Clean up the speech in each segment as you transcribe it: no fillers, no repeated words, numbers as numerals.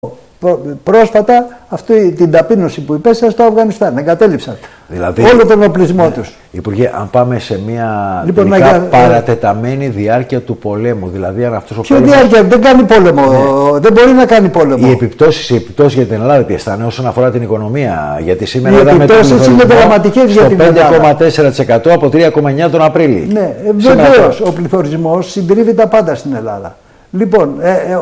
πρόσφατα αυτή την ταπείνωση που υπέστησαν στο Αφγανιστάν. Εγκατέλειψαν δηλαδή, όλο τον οπλισμό τους. Υπουργέ, αν πάμε σε μια παρατεταμένη διάρκεια του πολέμου, δηλαδή αν αυτός ο πόλεμος... διάρκεια, δεν κάνει πόλεμο, δεν μπορεί να κάνει πόλεμο. Οι επιπτώσεις για την Ελλάδα τι αισθάνεται όσον αφορά την οικονομία? Γιατί σήμερα οι επιπτώσεις είναι δραματικές για την Ελλάδα. 5,4% από 3,9% τον Απρίλιο. Ναι, βεβαίως ο πληθωρισμός συντρίβει τα πάντα στην Ελλάδα. Λοιπόν,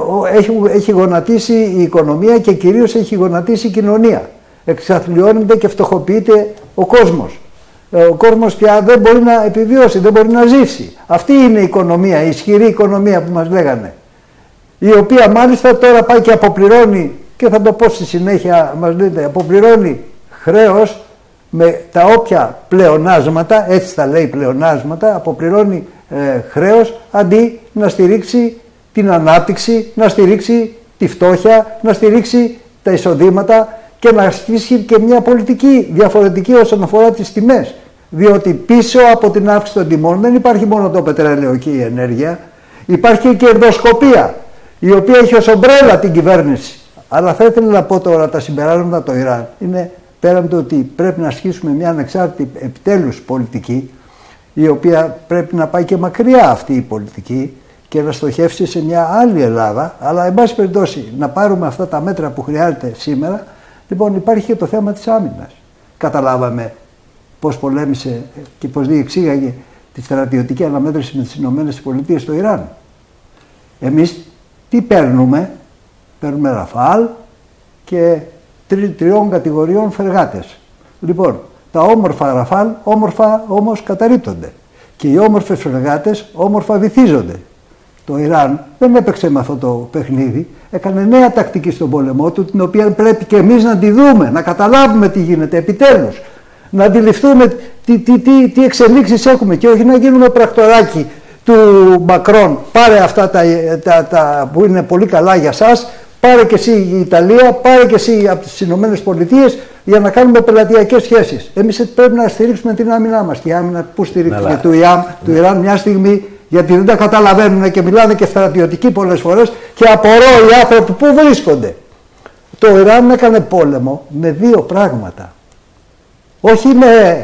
έχει γονατίσει η οικονομία και κυρίως έχει γονατίσει η κοινωνία. Εξαθλιώνεται και φτωχοποιείται ο κόσμος. Ο κόσμος πια δεν μπορεί να επιβιώσει, δεν μπορεί να ζήσει. Αυτή είναι η οικονομία, η ισχυρή οικονομία που μας λέγανε. Η οποία μάλιστα τώρα πάει και αποπληρώνει, και θα το πω στη συνέχεια, μας λέτε, αποπληρώνει χρέος με τα όποια πλεονάσματα, έτσι τα λέει πλεονάσματα, αποπληρώνει χρέος αντί να στηρίξει την ανάπτυξη, να στηρίξει τη φτώχεια, να στηρίξει τα εισοδήματα και να ασκήσει και μια πολιτική διαφορετική όσον αφορά τις τιμές. Διότι πίσω από την αύξηση των τιμών δεν υπάρχει μόνο το πετρέλαιο και η ενέργεια, υπάρχει και η κερδοσκοπία, η οποία έχει ως ομπρέλα την κυβέρνηση. Αλλά θα ήθελα να πω τώρα τα συμπεράσματα το Ιράν είναι πέραν του ότι πρέπει να ασκήσουμε μια ανεξάρτητη επιτέλους πολιτική, η οποία πρέπει να πάει και μακριά αυτή η πολιτική και να στοχεύσει σε μια άλλη Ελλάδα, αλλά εν πάση περιπτώσει να πάρουμε αυτά τα μέτρα που χρειάζεται σήμερα. Λοιπόν, υπάρχει και το θέμα της άμυνας. Καταλάβαμε πώς πολέμησε και πώς διεξήγαγε τη στρατιωτική αναμέτρηση με τις ΗΠΑ στο Ιράν. Εμείς τι παίρνουμε? Παίρνουμε Ραφάλ και τριών κατηγοριών φρεγάτες. Λοιπόν, τα όμορφα Ραφάλ όμορφα όμως καταρρίπτονται και οι όμορφες φρεγάτες όμορφα βυθίζονται. Το Ιράν δεν έπαιξε με αυτό το παιχνίδι, έκανε νέα τακτική στον πόλεμό του, την οποία πρέπει και εμείς να τη δούμε, να καταλάβουμε τι γίνεται επιτέλους, να αντιληφθούμε τι εξελίξεις έχουμε και όχι να γίνουμε πρακτοράκι του Μακρόν. Πάρε αυτά τα που είναι πολύ καλά για σας, πάρε και εσύ η Ιταλία, πάρε και εσύ από τις Ηνωμένες Πολιτείες για να κάνουμε πελατειακές σχέσεις. Εμείς πρέπει να στηρίξουμε την άμυνά μας. Και η άμυνα που στηρίχθηκε του Ιράν μια στιγμή, γιατί δεν τα καταλαβαίνουν και μιλάνε και στρατιωτικοί πολλές φορές και απορώ οι άνθρωποι που βρίσκονται. Το Ιράν έκανε πόλεμο με δύο πράγματα. Όχι με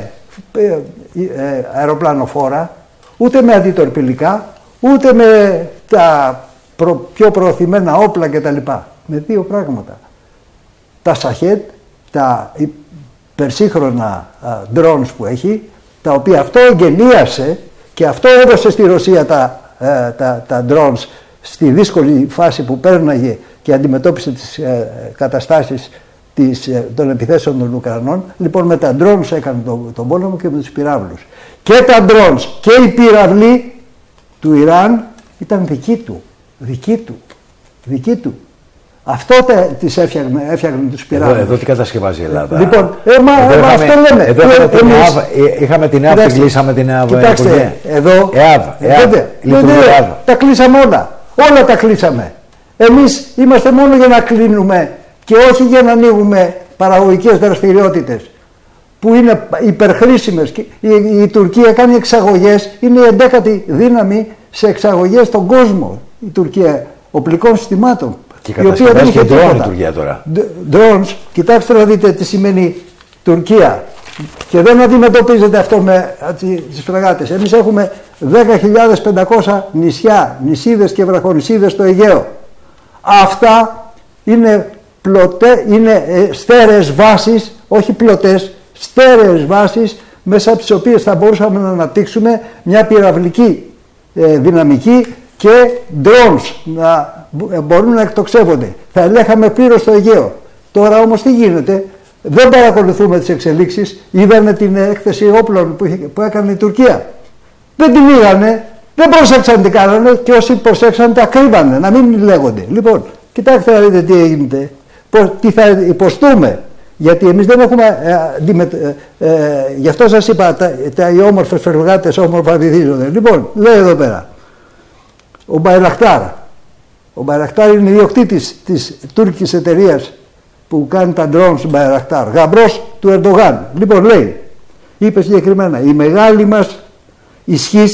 αεροπλανοφόρα, ούτε με αντιτορπιλικά, ούτε με τα πιο προωθημένα όπλα κτλ. Με δύο πράγματα. Τα Σαχέτ, τα υπερσύγχρονα drones που έχει, τα οποία αυτό εγγενίασε και αυτό έδωσε στη Ρωσία τα drones στη δύσκολη φάση που πέρναγε και αντιμετώπισε τις καταστάσεις των επιθέσεων των Ουκρανών. Λοιπόν, με τα drones έκανε τον πόλεμο και με τους πυράβλους. Και τα drones και οι πυραυλοί του Ιράν ήταν δική του. Αυτό τις έφτιαχνε τους πυράβλους. Εδώ τι κατασκευάζει η Ελλάδα? Λοιπόν, αυτό λέμε. Εδώ είχαμε την ΕΑΒ, την κλείσαμε την ΕΑΒ. Κοιτάξτε, εδώ τα κλείσαμε όλα. Όλα τα κλείσαμε. Εμείς είμαστε μόνο για να κλείνουμε και όχι για να ανοίγουμε παραγωγικές δραστηριότητες που είναι υπερχρήσιμες. Η Τουρκία κάνει εξαγωγές, είναι η 11η δύναμη σε εξαγωγές στον κόσμο. Η Τουρκία οπλικών συστημάτων. Και κατασκευάζει και drone η Τουρκία τώρα. Drones, κοιτάξτε να δείτε τι σημαίνει Τουρκία. Και δεν αντιμετωπίζεται αυτό με τις φρεγάτες. Εμείς έχουμε 10.500 νησιά, νησίδες και βραχονησίδες στο Αιγαίο. Αυτά είναι στέρεες βάσεις, όχι πλωτές, στέρεες βάσεις μέσα από τις οποίες θα μπορούσαμε να αναπτύξουμε μια πυραυλική δυναμική και drones να μπορούν να εκτοξεύονται. Θα ελέγχαμε πλήρως το Αιγαίο. Τώρα όμως τι γίνεται? Δεν παρακολουθούμε τις εξελίξεις. Είδανε την έκθεση όπλων που έκανε η Τουρκία. Δεν την είδανε, δεν προσέξαν τι κάνανε και όσοι προσέξαν τα κρύβανε, να μην λέγονται. Λοιπόν, κοιτάξτε να δείτε τι έγινε, τι θα υποστούμε. Γιατί εμείς δεν έχουμε, γι' αυτό σας είπα, οι όμορφες φρεγάτες όμορφα βυθίζονται. Λοιπόν, λέει εδώ πέρα, ο Μπαϊρακτάρ είναι ιδιοκτήτης της τουρκικής εταιρείας που κάνει τα drones Μπαϊρακτάρ, γαμπρός του Ερντογάν. Λοιπόν, λέει, είπε συγκεκριμένα, η μεγάλη μας ισχύς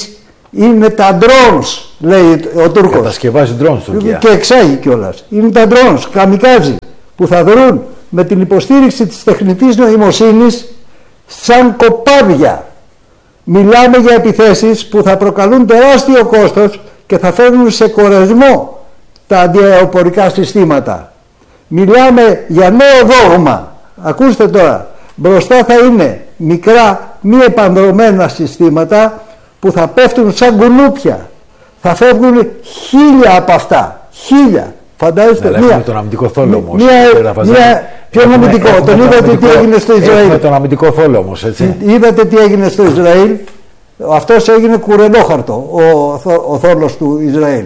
Είναι τα drones, λέει ο Τούρκος. Κατασκευάζει drones Τουρκία. Και εξάγει κιόλας. Είναι τα drones, καμικάζι, που θα δρουν με την υποστήριξη της τεχνητής νοημοσύνης σαν κοπάδια. Μιλάμε για επιθέσεις που θα προκαλούν τεράστιο κόστος και θα φέρνουν σε κορεσμό τα αντιαεροπορικά συστήματα. Μιλάμε για νέο δόγμα. Ακούστε τώρα. Μπροστά θα είναι μικρά μη επανδρωμένα συστήματα που θα πέφτουν σαν κουνούπια. Θα φεύγουν 1000 από αυτά. 1000. Φαντάζεστε. Έχουμε τον αμυντικό θόλο όμως. Ποιο αμυντικό? Τον είδατε τι έγινε στο Ισραήλ. Έχουμε τον αμυντικό θόλο όμως, έτσι. Είδατε τι έγινε στο Ισραήλ. Αυτός έγινε κουρελόχαρτο, ο θόλος του Ισραήλ.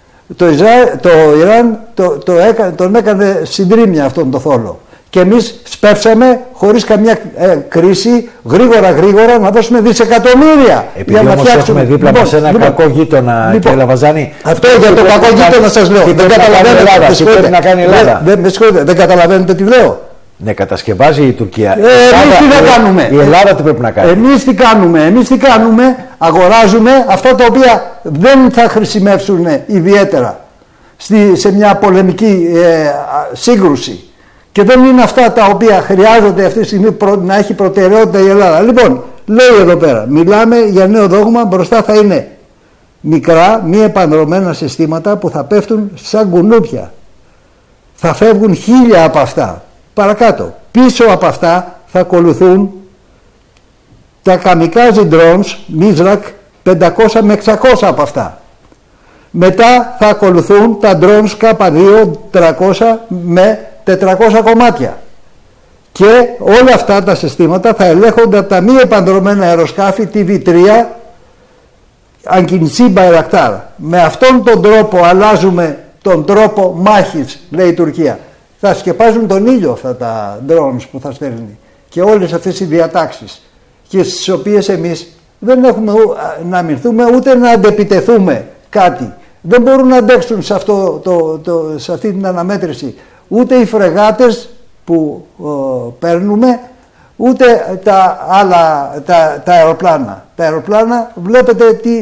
Το Ιράν τον έκανε συντρίμμια αυτόν τον θόλο. Και εμείς σπεύσαμε χωρίς καμιά κρίση γρήγορα να δώσουμε δισεκατομμύρια. Επειδή όμως έχουμε δίπλα μας ένα κακό γείτονα, κύριε Λαβαζάνη. Αυτό για το κακό γείτονα σας λέω. Δεν καταλαβαίνετε. Δεν καταλαβαίνετε τι λέω. Ναι, κατασκευάζει η Τουρκία. Εμείς τι να κάνουμε? Η Ελλάδα τι πρέπει να κάνει? Εμείς τι κάνουμε? Αγοράζουμε αυτά τα οποία δεν θα χρησιμεύσουν ιδιαίτερα σε μια πολεμική σύγκρουση. Και δεν είναι αυτά τα οποία χρειάζονται αυτή τη στιγμή να έχει προτεραιότητα η Ελλάδα. Λοιπόν, λέει εδώ πέρα, μιλάμε για νέο δόγμα, μπροστά θα είναι μικρά, μη επανδρωμένα συστήματα που θα πέφτουν σαν κουνούπια. Θα φεύγουν 1000 από αυτά. Παρακάτω, πίσω από αυτά θα ακολουθούν τα καμικάζι drones, Mizrak, 500 με 600 από αυτά. Μετά θα ακολουθούν τα drones K2, 300 με 400 κομμάτια. Και όλα αυτά τα συστήματα θα ελέγχονται από τα μη επανδρωμένα αεροσκάφη TV3 Ankinosi Bayraktar. Με αυτόν τον τρόπο αλλάζουμε τον τρόπο μάχης, λέει η Τουρκία. Θα σκεπάζουν τον ήλιο αυτά τα drones που θα στέλνει και όλες αυτές οι διατάξεις, και στις οποίες εμείς δεν έχουμε να αμυνθούμε ούτε να αντεπιτεθούμε κάτι. Δεν μπορούν να αντέξουν σε αυτή την αναμέτρηση ούτε οι φρεγάτες που παίρνουμε, ούτε τα άλλα τα αεροπλάνα. Τα αεροπλάνα βλέπετε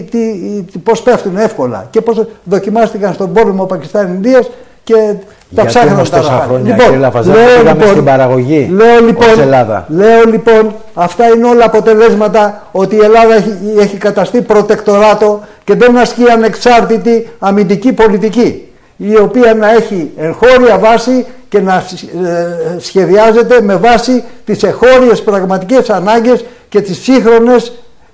πώς πέφτουν εύκολα και πώς δοκιμάστηκαν στον πόλεμο Πακιστάν-Ινδίας και τα ψάχναν τα ραφάλ. Λοιπόν, στην παραγωγή ως Ελλάδα. Λέω λοιπόν, αυτά είναι όλα αποτελέσματα ότι η Ελλάδα έχει καταστεί προτεκτοράτο και δεν ασκεί ανεξάρτητη αμυντική πολιτική, η οποία να έχει εγχώρια βάση και να σχεδιάζεται με βάση τις εγχώριες πραγματικές ανάγκες και τις σύγχρονες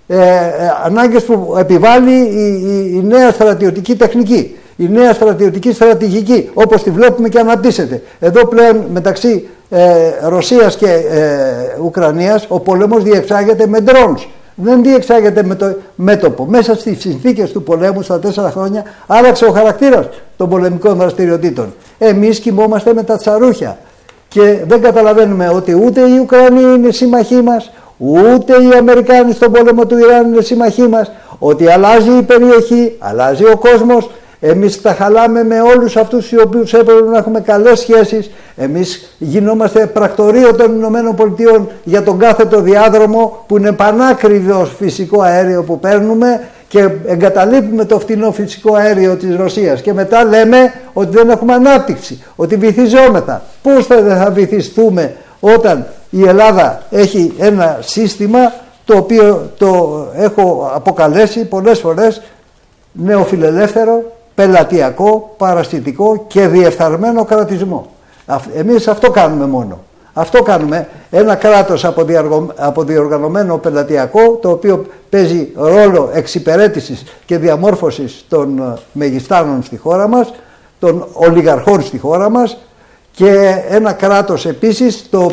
ανάγκες που επιβάλλει η νέα στρατιωτική τεχνική, η νέα στρατιωτική στρατηγική, όπως τη βλέπουμε και αναπτύσσεται. Εδώ πλέον μεταξύ Ρωσίας και Ουκρανίας ο πόλεμος διεξάγεται με drones. Δεν διεξάγεται με το μέτωπο. Μέσα στις συνθήκες του πολέμου στα 4 χρόνια άλλαξε ο χαρακτήρας των πολεμικών δραστηριοτήτων. Εμείς κοιμόμαστε με τα τσαρούχια και δεν καταλαβαίνουμε ότι ούτε οι Ουκρανοί είναι σύμμαχοί μας, ούτε οι Αμερικάνοι στον πόλεμο του Ιράν είναι σύμμαχοί μας, ότι αλλάζει η περιοχή, αλλάζει ο κόσμος. Εμείς τα χαλάμε με όλους αυτούς οι οποίους έπρεπε να έχουμε καλές σχέσεις. Εμείς γινόμαστε πρακτορείο των Ηνωμένων Πολιτειών για τον κάθετο διάδρομο που είναι πανάκριβο φυσικό αέριο που παίρνουμε και εγκαταλείπουμε το φτηνό φυσικό αέριο της Ρωσίας και μετά λέμε ότι δεν έχουμε ανάπτυξη, ότι βυθιζόμεθα. Πώς θα βυθιστούμε όταν η Ελλάδα έχει ένα σύστημα το οποίο το έχω αποκαλέσει πολλές φορές νεοφιλελεύθερο, πελατειακό, παραστητικό και διεφθαρμένο κρατισμό. Εμείς αυτό κάνουμε μόνο. Αυτό κάνουμε. Ένα κράτος αποδιοργανωμένο πελατειακό, το οποίο παίζει ρόλο εξυπηρέτησης και διαμόρφωσης των μεγιστάνων στη χώρα μας, των ολιγαρχών στη χώρα μας, και ένα κράτος επίσης το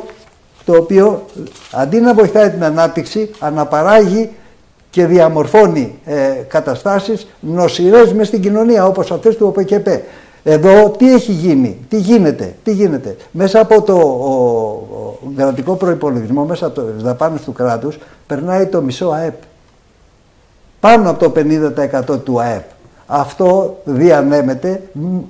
οποίο αντί να βοηθάει την ανάπτυξη αναπαράγει και διαμορφώνει καταστάσεις νοσηρές μες στην κοινωνία, όπως αυτές του ΟΠΚΠ. Εδώ τι έχει γίνει, τι γίνεται. Μέσα από το κρατικό προϋπολογισμό, μέσα από τις δαπάνες του κράτους, περνάει το μισό ΑΕΠ. Πάνω από το 50% του ΑΕΠ. Αυτό διανέμεται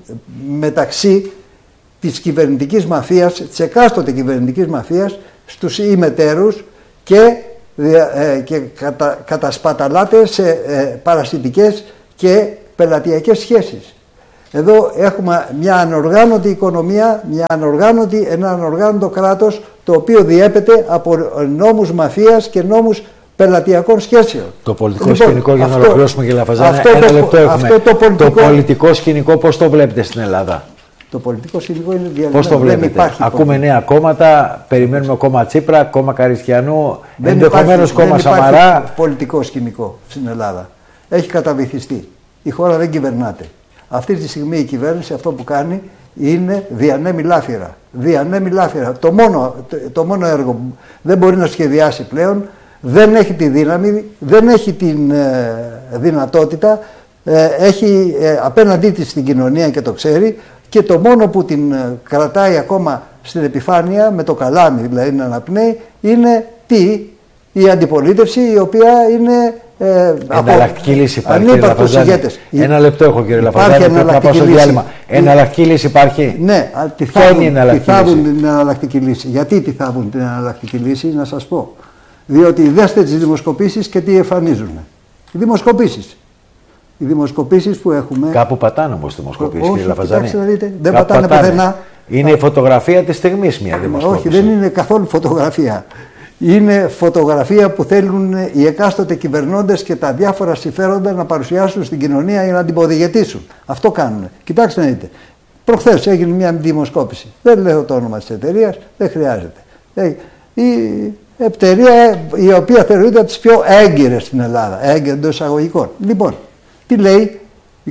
μεταξύ της κυβερνητικής μαφίας, της εκάστοτε κυβερνητικής μαφίας, στους ημετέρους και και κατασπαταλάται σε παρασιτικές και πελατειακές σχέσεις. Εδώ έχουμε μια ανοργάνωτη οικονομία, ένα ανοργάνωτο κράτος, το οποίο διέπεται από νόμους μαφίας και νόμους πελατειακών σχέσεων. Το πολιτικό σκηνικό, για να ολοκληρώσουμε, κύριε Λαφαζάνη, ένα λεπτό έχουμε. Το πολιτικό σκηνικό πώς το βλέπετε στην Ελλάδα? Το πολιτικό σκηνικό είναι διαδεδομένο. Πώς το βλέπετε? Ακούμε νέα κόμματα, περιμένουμε κόμμα Τσίπρα, κόμμα Καριστιανού, ενδεχομένως κόμμα Σαμαρά. Δεν υπάρχει πολιτικό σκηνικό στην Ελλάδα. Έχει καταβυθιστεί. Η χώρα δεν κυβερνάται. Αυτή τη στιγμή η κυβέρνηση αυτό που κάνει είναι διανέμει λάφυρα. Διανέμει λάφυρα. Το μόνο έργο που δεν μπορεί να σχεδιάσει πλέον, δεν έχει τη δύναμη, δεν έχει την δυνατότητα, έχει απέναντί της την κοινωνία και το ξέρει, και το μόνο που την κρατάει ακόμα στην επιφάνεια, με το καλάμι δηλαδή να αναπνέει, είναι η αντιπολίτευση, η οποία είναι εναλλακτική λύση υπάρχει, κύριε Λαφαζάνη? Ένα λεπτό έχω, κύριε Λαφαζάνη, πρέπει να πάω στο διάλειμμα. Εναλλακτική λύση υπάρχει? Ναι, τι θάβουν την εναλλακτική λύση. Γιατί τι θάβουν την εναλλακτική λύση, να σας πω. Διότι δέστε τις δημοσκοπήσεις και τι εμφανίζουν. Οι δημοσκοπήσεις που έχουμε. Κάπου πατάνε όμως δημοσκοπήσεις, κύριε Λαφαζάνη. Κοιτάξτε να δείτε, δεν πατάνε πουθενά. Είναι η φωτογραφία της στιγμής μια δημοσκόπηση. Όχι, δεν είναι καθόλου φωτογραφία. Είναι φωτογραφία που θέλουν οι εκάστοτε κυβερνώντες και τα διάφορα συμφέροντα να παρουσιάσουν στην κοινωνία για να την ποδηγετήσουν. Αυτό κάνουν. Κοιτάξτε να δείτε. Προχθές έγινε μια δημοσκόπηση. Δεν λέω το όνομα της εταιρείας, δεν χρειάζεται. Η εταιρεία η οποία θεωρείται από τις πιο έγκυρες στην Ελλάδα. Έγκυρες εντός εισαγωγικών. Λοιπόν, τι λέει?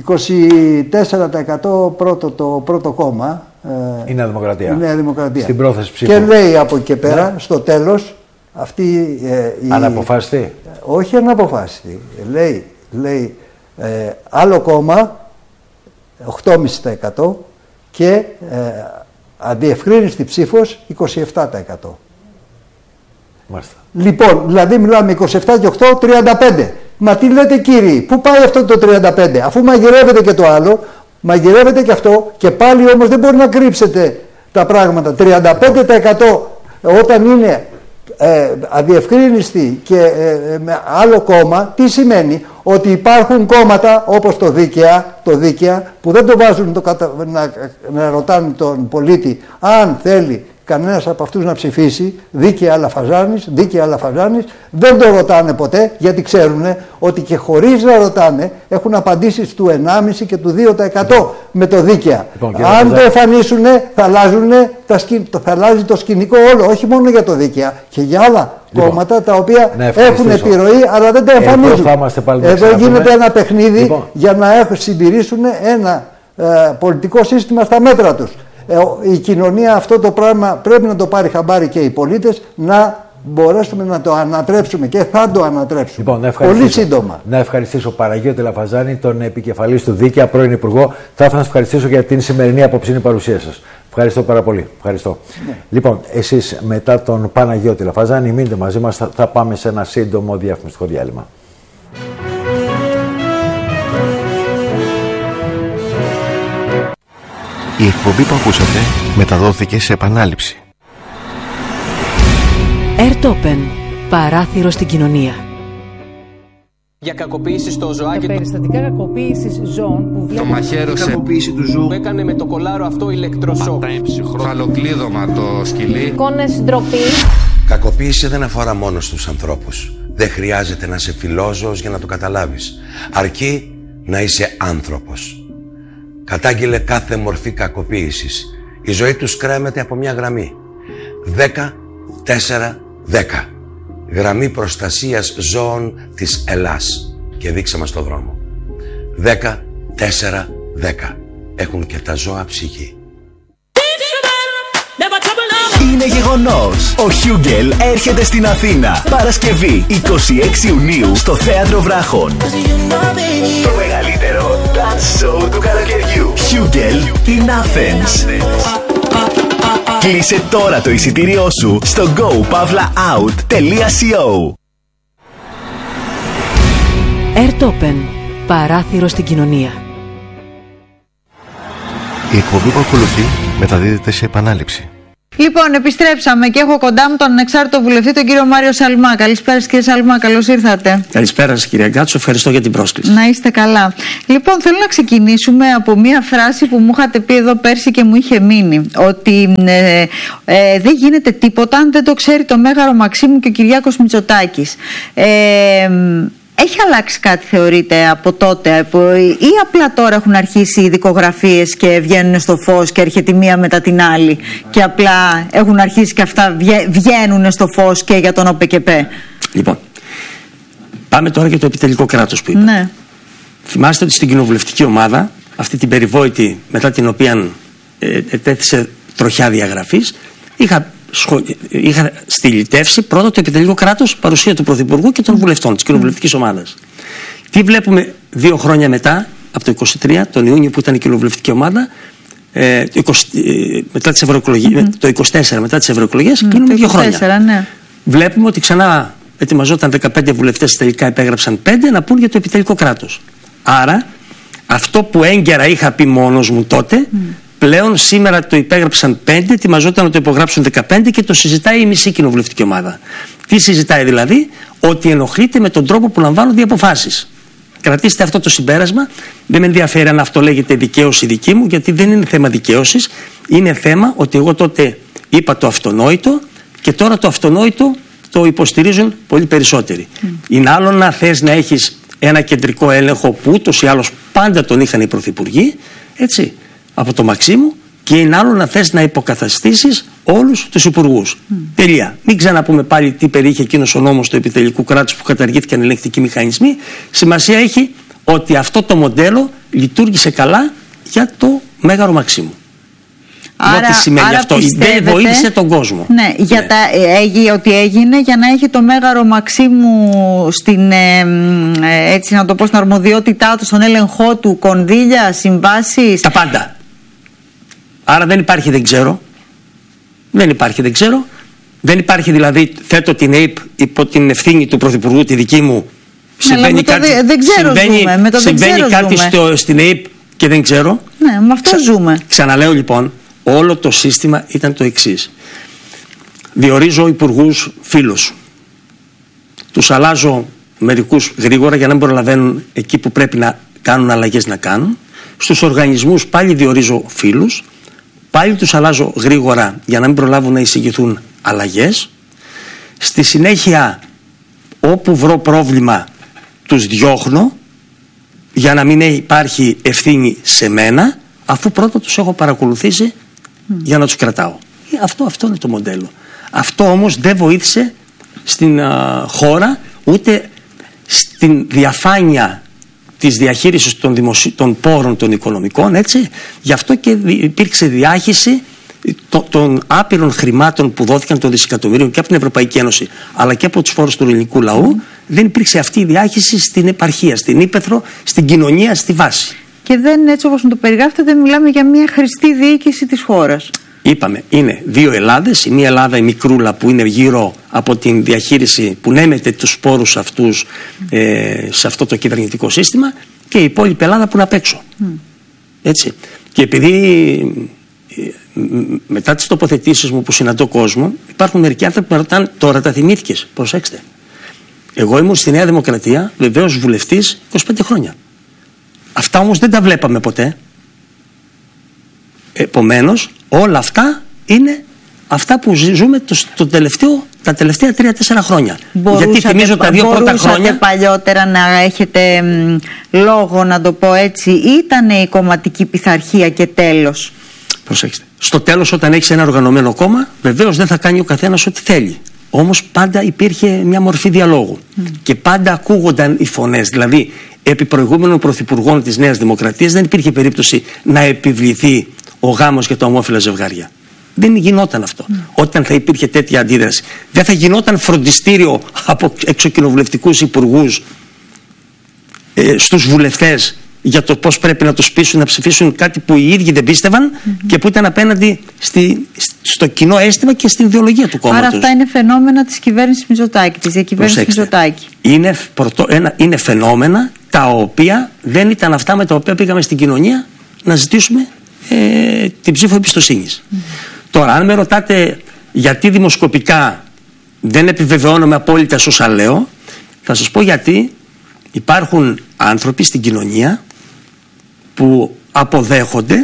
24% το πρώτο κόμμα. Η Νέα Δημοκρατία. Η Νέα Δημοκρατία. Στην πρόθεση ψήφου. Και λέει από εκεί πέρα, στο τέλος, αυτή αναποφάσιστη. Όχι αναποφάσιστη. Λέει άλλο κόμμα 8,5% και αδιευκρίνηστη ψήφος 27%. Μάλιστα. Λοιπόν, δηλαδή μιλάμε 27 και 8, 35. Μα τι λέτε κύριοι, πού πάει αυτό το 35? Αφού μαγειρεύεται και το άλλο, μαγειρεύεται και αυτό, και πάλι όμως δεν μπορεί να κρύψετε τα πράγματα. 35% όταν είναι αδιευκρίνηστη και με άλλο κόμμα, τι σημαίνει? Ότι υπάρχουν κόμματα όπως το Δίκαια που δεν το βάζουν να ρωτάνε τον πολίτη αν θέλει κανένας από αυτούς να ψηφίσει. Δίκαια Λαφαζάνης, δεν το ρωτάνε ποτέ, γιατί ξέρουν ότι και χωρίς να ρωτάνε έχουν απαντήσεις του 1,5% και του 2% με το Δίκαια. Αν το εμφανίσουν θα αλλάζει το σκηνικό όλο, όχι μόνο για το Δίκαια και για άλλα κόμματα τα οποία έχουν επιρροή αλλά δεν τα εμφανίζουν. Εδώ γίνεται ένα παιχνίδι για να συντηρήσουν ένα πολιτικό σύστημα στα μέτρα τους. Η κοινωνία αυτό το πράγμα πρέπει να το πάρει χαμπάρι και οι πολίτες, να μπορέσουμε να το ανατρέψουμε και θα το ανατρέψουμε. Πολύ σύντομα. Να ευχαριστήσω Παναγιώτη Λαφαζάνη, τον επικεφαλής του Δίκαια, πρώην Υπουργό. Θα ήθελα να σας ευχαριστήσω για την σημερινή απόψινή παρουσία σας. Ευχαριστώ πάρα πολύ. Ευχαριστώ. Ναι. Λοιπόν, εσείς μετά τον Παναγιώτη Λαφαζάνη, μείνετε μαζί μας, θα πάμε σε ένα σύντομο διαφημιστικό διάλειμμα. Η εκπομπή που ακούσατε μεταδόθηκε σε επανάληψη. Airtopen. Παράθυρο στην κοινωνία. Για κακοποίηση στο ζωάκι. Για περιστατικά κακοποίησης ζώων που το μαχαίρωσε. Κακοποίηση του ζώου. Που έκανε με το κολάρο αυτό ηλεκτροσόκ. Φαλοκλείδωμα το σκυλί. Εικόνες ντροπή. Κακοποίηση δεν αφορά μόνο στους ανθρώπους. Δεν χρειάζεται να είσαι φιλόζωος για να το καταλάβεις. Αρκεί να είσαι άνθρωπος. Κατάγγειλε κάθε μορφή κακοποίησης. Η ζωή τους κρέμεται από μια γραμμή. 10-4-10. Γραμμή προστασίας ζώων της Ελλάς. Και δείξε μας το δρόμο. 10-4-10. Έχουν και τα ζώα ψυχή. Είναι γεγονός. Ο Χιούγκελ έρχεται στην Αθήνα. Παρασκευή 26 Ιουνίου στο Θέατρο Βράχων. Το μεγαλύτερο dance show του καλοκαιριού. Χιούγκελ in Athens. Κλείσε τώρα το εισιτήριό σου στο gopavlaout.co. Airtopen. Παράθυρο στην κοινωνία. Η εκπομπή που ακολουθεί μεταδίδεται σε επανάληψη. Λοιπόν, επιστρέψαμε και έχω κοντά μου τον ανεξάρτητο βουλευτή, τον κύριο Μάριο Σαλμά. Καλησπέρα, κύριε Σαλμά, καλώς ήρθατε. Καλησπέρα σας, κυρία Γκάτσο, ευχαριστώ για την πρόσκληση. Να είστε καλά. Λοιπόν, θέλω να ξεκινήσουμε από μία φράση που μου είχατε πει εδώ πέρσι και μου είχε μείνει. Ότι δεν γίνεται τίποτα αν δεν το ξέρει το Μέγαρο Μαξίμου και ο Κυριάκος Μητσοτάκης. Έχει αλλάξει κάτι, θεωρείτε, από τότε, ή απλά τώρα έχουν αρχίσει οι δικογραφίες και βγαίνουν στο φως και έρχεται η μία μετά την άλλη και απλά έχουν αρχίσει και αυτά βγαίνουν στο φως και για τον ΟΠΕΚΕΠΕ? Λοιπόν, πάμε τώρα για το επιτελικό κράτος που είπα. Ναι. Θυμάστε ότι στην κοινοβουλευτική ομάδα, αυτή την περιβόητη μετά την οποία ετέθησε τροχιά διαγραφής, είχα στυλιτεύσει πρώτα το επιτελικό κράτος, παρουσία του Πρωθυπουργού και των βουλευτών της κοινοβουλευτικής ομάδας. Τι βλέπουμε 2 χρόνια μετά, από το 23, τον Ιούνιο που ήταν η κοινοβουλευτική ομάδα, μετά τις ευρωεκλογές, το 24 μετά τις ευρωεκλογές, κλείνουμε 2 χρόνια. Ναι. Βλέπουμε ότι ξανά ετοιμαζόταν 15 βουλευτές, τελικά υπέγραψαν 5 να πούν για το επιτελικό κράτος. Άρα, αυτό που έγκαιρα είχα πει μόνος μου τότε, πλέον σήμερα το υπέγραψαν 5, ετοιμαζόταν να το υπογράψουν 15 και το συζητάει η μισή κοινοβουλευτική ομάδα. Τι συζητάει δηλαδή? Ότι ενοχλείται με τον τρόπο που λαμβάνονται οι αποφάσεις. Κρατήστε αυτό το συμπέρασμα. Δεν με ενδιαφέρει αν αυτό λέγεται δικαίωση δική μου, γιατί δεν είναι θέμα δικαίωσης. Είναι θέμα ότι εγώ τότε είπα το αυτονόητο και τώρα το αυτονόητο το υποστηρίζουν πολύ περισσότεροι. Είναι άλλο να θες να έχεις ένα κεντρικό έλεγχο που ούτως ή άλλως πάντα τον είχαν οι πρωθυπουργοί, έτσι, από το Μαξίμου, και είναι άλλο να θες να υποκαταστήσεις όλους τους υπουργούς. Τελεία. Μην ξαναπούμε πάλι τι περιείχε εκείνος ο νόμος του επιτελικού κράτους που καταργήθηκαν οι ελεγκτικοί μηχανισμοί. Σημασία έχει ότι αυτό το μοντέλο λειτουργήσε καλά για το Μέγαρο Μαξίμου. Ό,τι σημαίνει αυτό, δεν βοήθησε τον κόσμο. Ναι, ότι έγινε για να έχει το Μέγαρο Μαξίμου στην, έτσι να το πω, στην αρμοδιότητά του, στον έλεγχό του, κονδύλια, συμβάσεις. Τα πάντα. Άρα δεν υπάρχει δεν ξέρω. Δεν υπάρχει δεν ξέρω. Δεν υπάρχει δηλαδή, θέτω την ΑΕΠ υπό την ευθύνη του Πρωθυπουργού, τη δική μου. Συμβαίνει κάτι, συμβαίνει κάτι στην ΑΕΠ και δεν ξέρω. Ναι, με αυτό ζούμε. Ξαναλέω λοιπόν, όλο το σύστημα ήταν το εξής. Διορίζω υπουργούς φίλους. Τους αλλάζω μερικούς γρήγορα για να μην προλαβαίνουν εκεί που πρέπει να κάνουν αλλαγές να κάνουν. Στους οργανισμούς πάλι διορίζω φίλους. Πάλι τους αλλάζω γρήγορα για να μην προλάβουν να εισηγηθούν αλλαγές. Στη συνέχεια, όπου βρω πρόβλημα, τους διώχνω για να μην υπάρχει ευθύνη σε μένα, αφού πρώτα τους έχω παρακολουθήσει για να τους κρατάω. Αυτό είναι το μοντέλο. Αυτό όμως δεν βοήθησε στην χώρα ούτε στην διαφάνεια της διαχείρισης των πόρων των οικονομικών, έτσι. Γι' αυτό και υπήρξε διάχυση των άπειρων χρημάτων που δόθηκαν, των δισεκατομμύριων και από την Ευρωπαϊκή Ένωση αλλά και από τους φόρους του ελληνικού λαού. Δεν υπήρξε αυτή η διάχυση στην επαρχία, στην ύπαιθρο, στην κοινωνία, στη βάση. Και δεν, έτσι όπως μου το περιγράφετε, δεν μιλάμε για μια χρηστή διοίκηση της χώρας. Είπαμε, είναι 2 Ελλάδες. Η μία Ελλάδα, η μικρούλα, που είναι γύρω από την διαχείριση που νέμεται τους πόρους αυτούς σε αυτό το κυβερνητικό σύστημα, και η υπόλοιπη Ελλάδα που είναι απ' έξω. Έτσι. Και επειδή μετά τις τοποθετήσεις μου που συναντώ κόσμο, υπάρχουν μερικοί άνθρωποι που με ρωτάνε, τώρα τα θυμήθηκες? Προσέξτε. Εγώ ήμουν στη Νέα Δημοκρατία, βεβαίως βουλευτής, 25 χρόνια. Αυτά όμως δεν τα βλέπαμε ποτέ. Επομένως, όλα αυτά είναι αυτά που ζούμε τα τελευταία 3-4 χρόνια. Γιατί θυμίζω τα 2 πρώτα χρόνια. Μπορούσατε παλιότερα να έχετε λόγο, να το πω έτσι, ή ήταν η κομματική πειθαρχία και τέλος? Προσέξτε. Στο τέλος, όταν έχεις ένα οργανωμένο κόμμα, βεβαίως δεν θα κάνει ο καθένας ό,τι θέλει. Όμως πάντα υπήρχε μια μορφή διαλόγου και πάντα ακούγονταν οι φωνές. Δηλαδή, επί προηγούμενων πρωθυπουργών της Νέας Δημοκρατίας δεν υπήρχε περίπτωση να επιβληθεί ο γάμος για τα ομόφυλα ζευγάρια. Δεν γινόταν αυτό. Όταν θα υπήρχε τέτοια αντίδραση, δεν θα γινόταν φροντιστήριο από εξοκοινοβουλευτικούς υπουργούς στους βουλευτές για το πώς πρέπει να τους πείσουν να ψηφίσουν κάτι που οι ίδιοι δεν πίστευαν και που ήταν απέναντι στο κοινό αίσθημα και στην ιδεολογία του κόμματος. Άρα αυτά είναι φαινόμενα της κυβέρνησης Μητσοτάκη, της διακυβέρνησης Μητσοτάκη. Είναι φαινόμενα τα οποία δεν ήταν αυτά με τα οποία πήγαμε στην κοινωνία να ζητήσουμε την ψήφο εμπιστοσύνης. Τώρα, αν με ρωτάτε γιατί δημοσκοπικά δεν επιβεβαιώνομαι απόλυτα σε όσα λέω, θα σας πω γιατί υπάρχουν άνθρωποι στην κοινωνία που αποδέχονται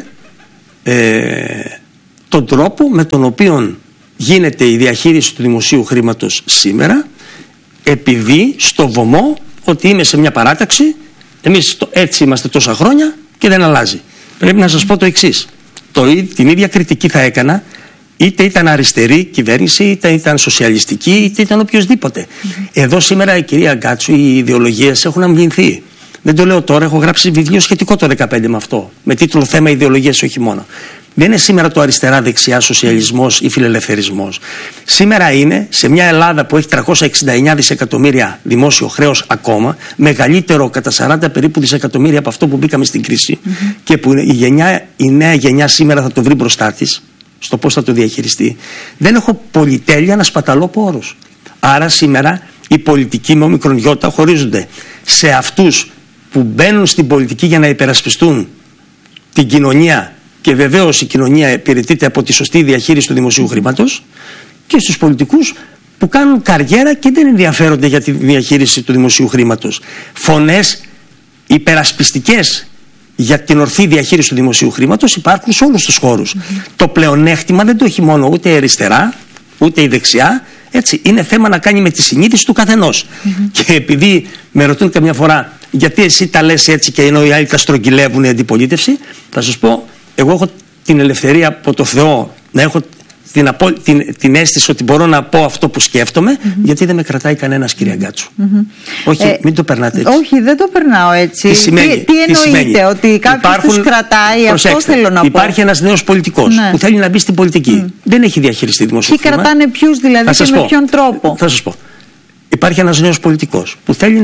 τον τρόπο με τον οποίο γίνεται η διαχείριση του δημοσίου χρήματος σήμερα, επειδή στο βωμό ότι είμαι σε μια παράταξη, εμείς έτσι είμαστε τόσα χρόνια και δεν αλλάζει. Πρέπει να σας πω το εξής. Την ίδια κριτική θα έκανα είτε ήταν αριστερή κυβέρνηση, είτε ήταν σοσιαλιστική, είτε ήταν οποιοδήποτε. Εδώ σήμερα η κυρία Γκάτσου, οι ιδεολογίες έχουν αμβληνθεί. Δεν το λέω τώρα, έχω γράψει βιβλίο σχετικό το 2015 με αυτό. Με τίτλο «Θέμα ιδεολογίες, όχι μόνο». Δεν είναι σήμερα το αριστερά-δεξιά σοσιαλισμός ή φιλελευθερισμός. Σήμερα είναι σε μια Ελλάδα που έχει 369 δισεκατομμύρια δημόσιο χρέος ακόμα, μεγαλύτερο κατά 40 περίπου δισεκατομμύρια από αυτό που μπήκαμε στην κρίση, και που η νέα γενιά σήμερα θα το βρει μπροστά της, στο πώς θα το διαχειριστεί. Δεν έχω πολυτέλεια να σπαταλώ πόρους. Άρα σήμερα οι πολιτικοί με όμικρον γιώτα χωρίζονται σε αυτούς που μπαίνουν στην πολιτική για να υπερασπιστούν την κοινωνία, και βεβαίως η κοινωνία υπηρετείται από τη σωστή διαχείριση του δημοσίου χρήματος, και στους πολιτικούς που κάνουν καριέρα και δεν ενδιαφέρονται για τη διαχείριση του δημοσίου χρήματος. Φωνές υπερασπιστικές για την ορθή διαχείριση του δημοσίου χρήματος υπάρχουν σε όλους τους χώρους. Το πλεονέκτημα δεν το έχει μόνο ούτε η αριστερά ούτε η δεξιά. Έτσι, είναι θέμα να κάνει με τη συνείδηση του καθενός. Και επειδή με ρωτούν καμιά φορά γιατί εσύ τα λες έτσι και ενώ οι άλλοι τα στρογγυλεύουν η αντιπολίτευση, θα σας πω, εγώ έχω την ελευθερία από το Θεό να έχω την αίσθηση ότι μπορώ να πω αυτό που σκέφτομαι, γιατί δεν με κρατάει κανένας, κυρία Γκάτσου. Όχι, μην το περνάτε έτσι. Όχι, δεν το περνάω έτσι. Τι εννοείτε, ότι κάποιος τους κρατάει? Αυτό θέλω να πω. Υπάρχει ένας νέος πολιτικός που θέλει να μπει στην πολιτική. Δεν έχει διαχειριστεί δημοσίου χρήμα. Τι κρατάνε ποιους δηλαδή και με ποιον τρόπο? Θα σας πω. Υπάρχει ένας νέος πολιτικός που θέλει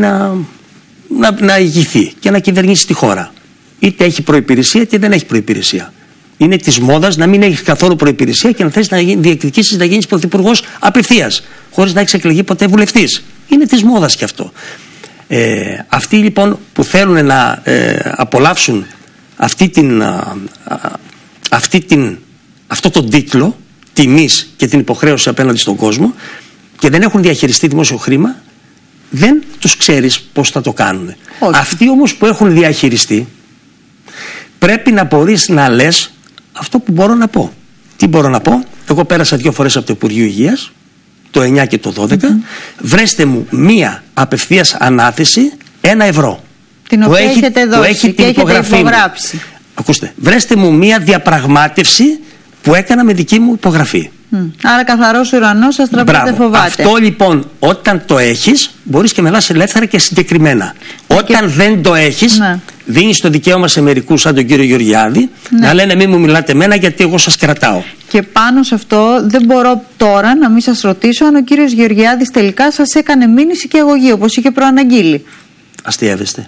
να ηγηθεί και να κυβερνήσει τη χώρα. Είτε έχει προϋπηρεσία είτε δεν έχει προϋπηρεσία. Είναι της μόδας να μην έχει καθόλου προϋπηρεσία και να θες να διεκδικήσεις να γίνεις πρωθυπουργός απευθείας, χωρίς να έχεις εκλεγεί ποτέ βουλευτής. Είναι της μόδας και αυτό. Αυτοί λοιπόν που θέλουν να απολαύσουν αυτό τον τίτλο τιμής και την υποχρέωση απέναντι στον κόσμο και δεν έχουν διαχειριστεί δημόσιο χρήμα, δεν τους ξέρεις πώς θα το κάνουν. Αυτοί όμως που έχουν διαχειριστεί, πρέπει να μπορείς να λες αυτό που μπορώ να πω. Τι μπορώ να πω? Εγώ πέρασα 2 φορές από το Υπουργείο Υγείας, το 9 και το 12. Βρέστε μου μία απευθείας ανάθεση 1 ευρώ. Την οποία έχετε δώσει και έχετε υπογράψει. Ακούστε, βρέστε μου μία διαπραγμάτευση που έκανα με δική μου υπογραφή. Άρα καθαρός ουρανός, σας τραπέζι φοβάται. Αυτό λοιπόν όταν το έχεις μπορείς και μιλάς ελεύθερα και συγκεκριμένα. Όταν δεν το έχεις, δίνεις το δικαίωμα σε μερικούς σαν τον κύριο Γεωργιάδη να λένε μην μου μιλάτε εμένα γιατί εγώ σας κρατάω. Και πάνω σε αυτό δεν μπορώ τώρα να μην σας ρωτήσω αν ο κύριος Γεωργιάδης τελικά σας έκανε μήνυση και αγωγή όπως είχε προαναγγείλει. Αστειεύεστε?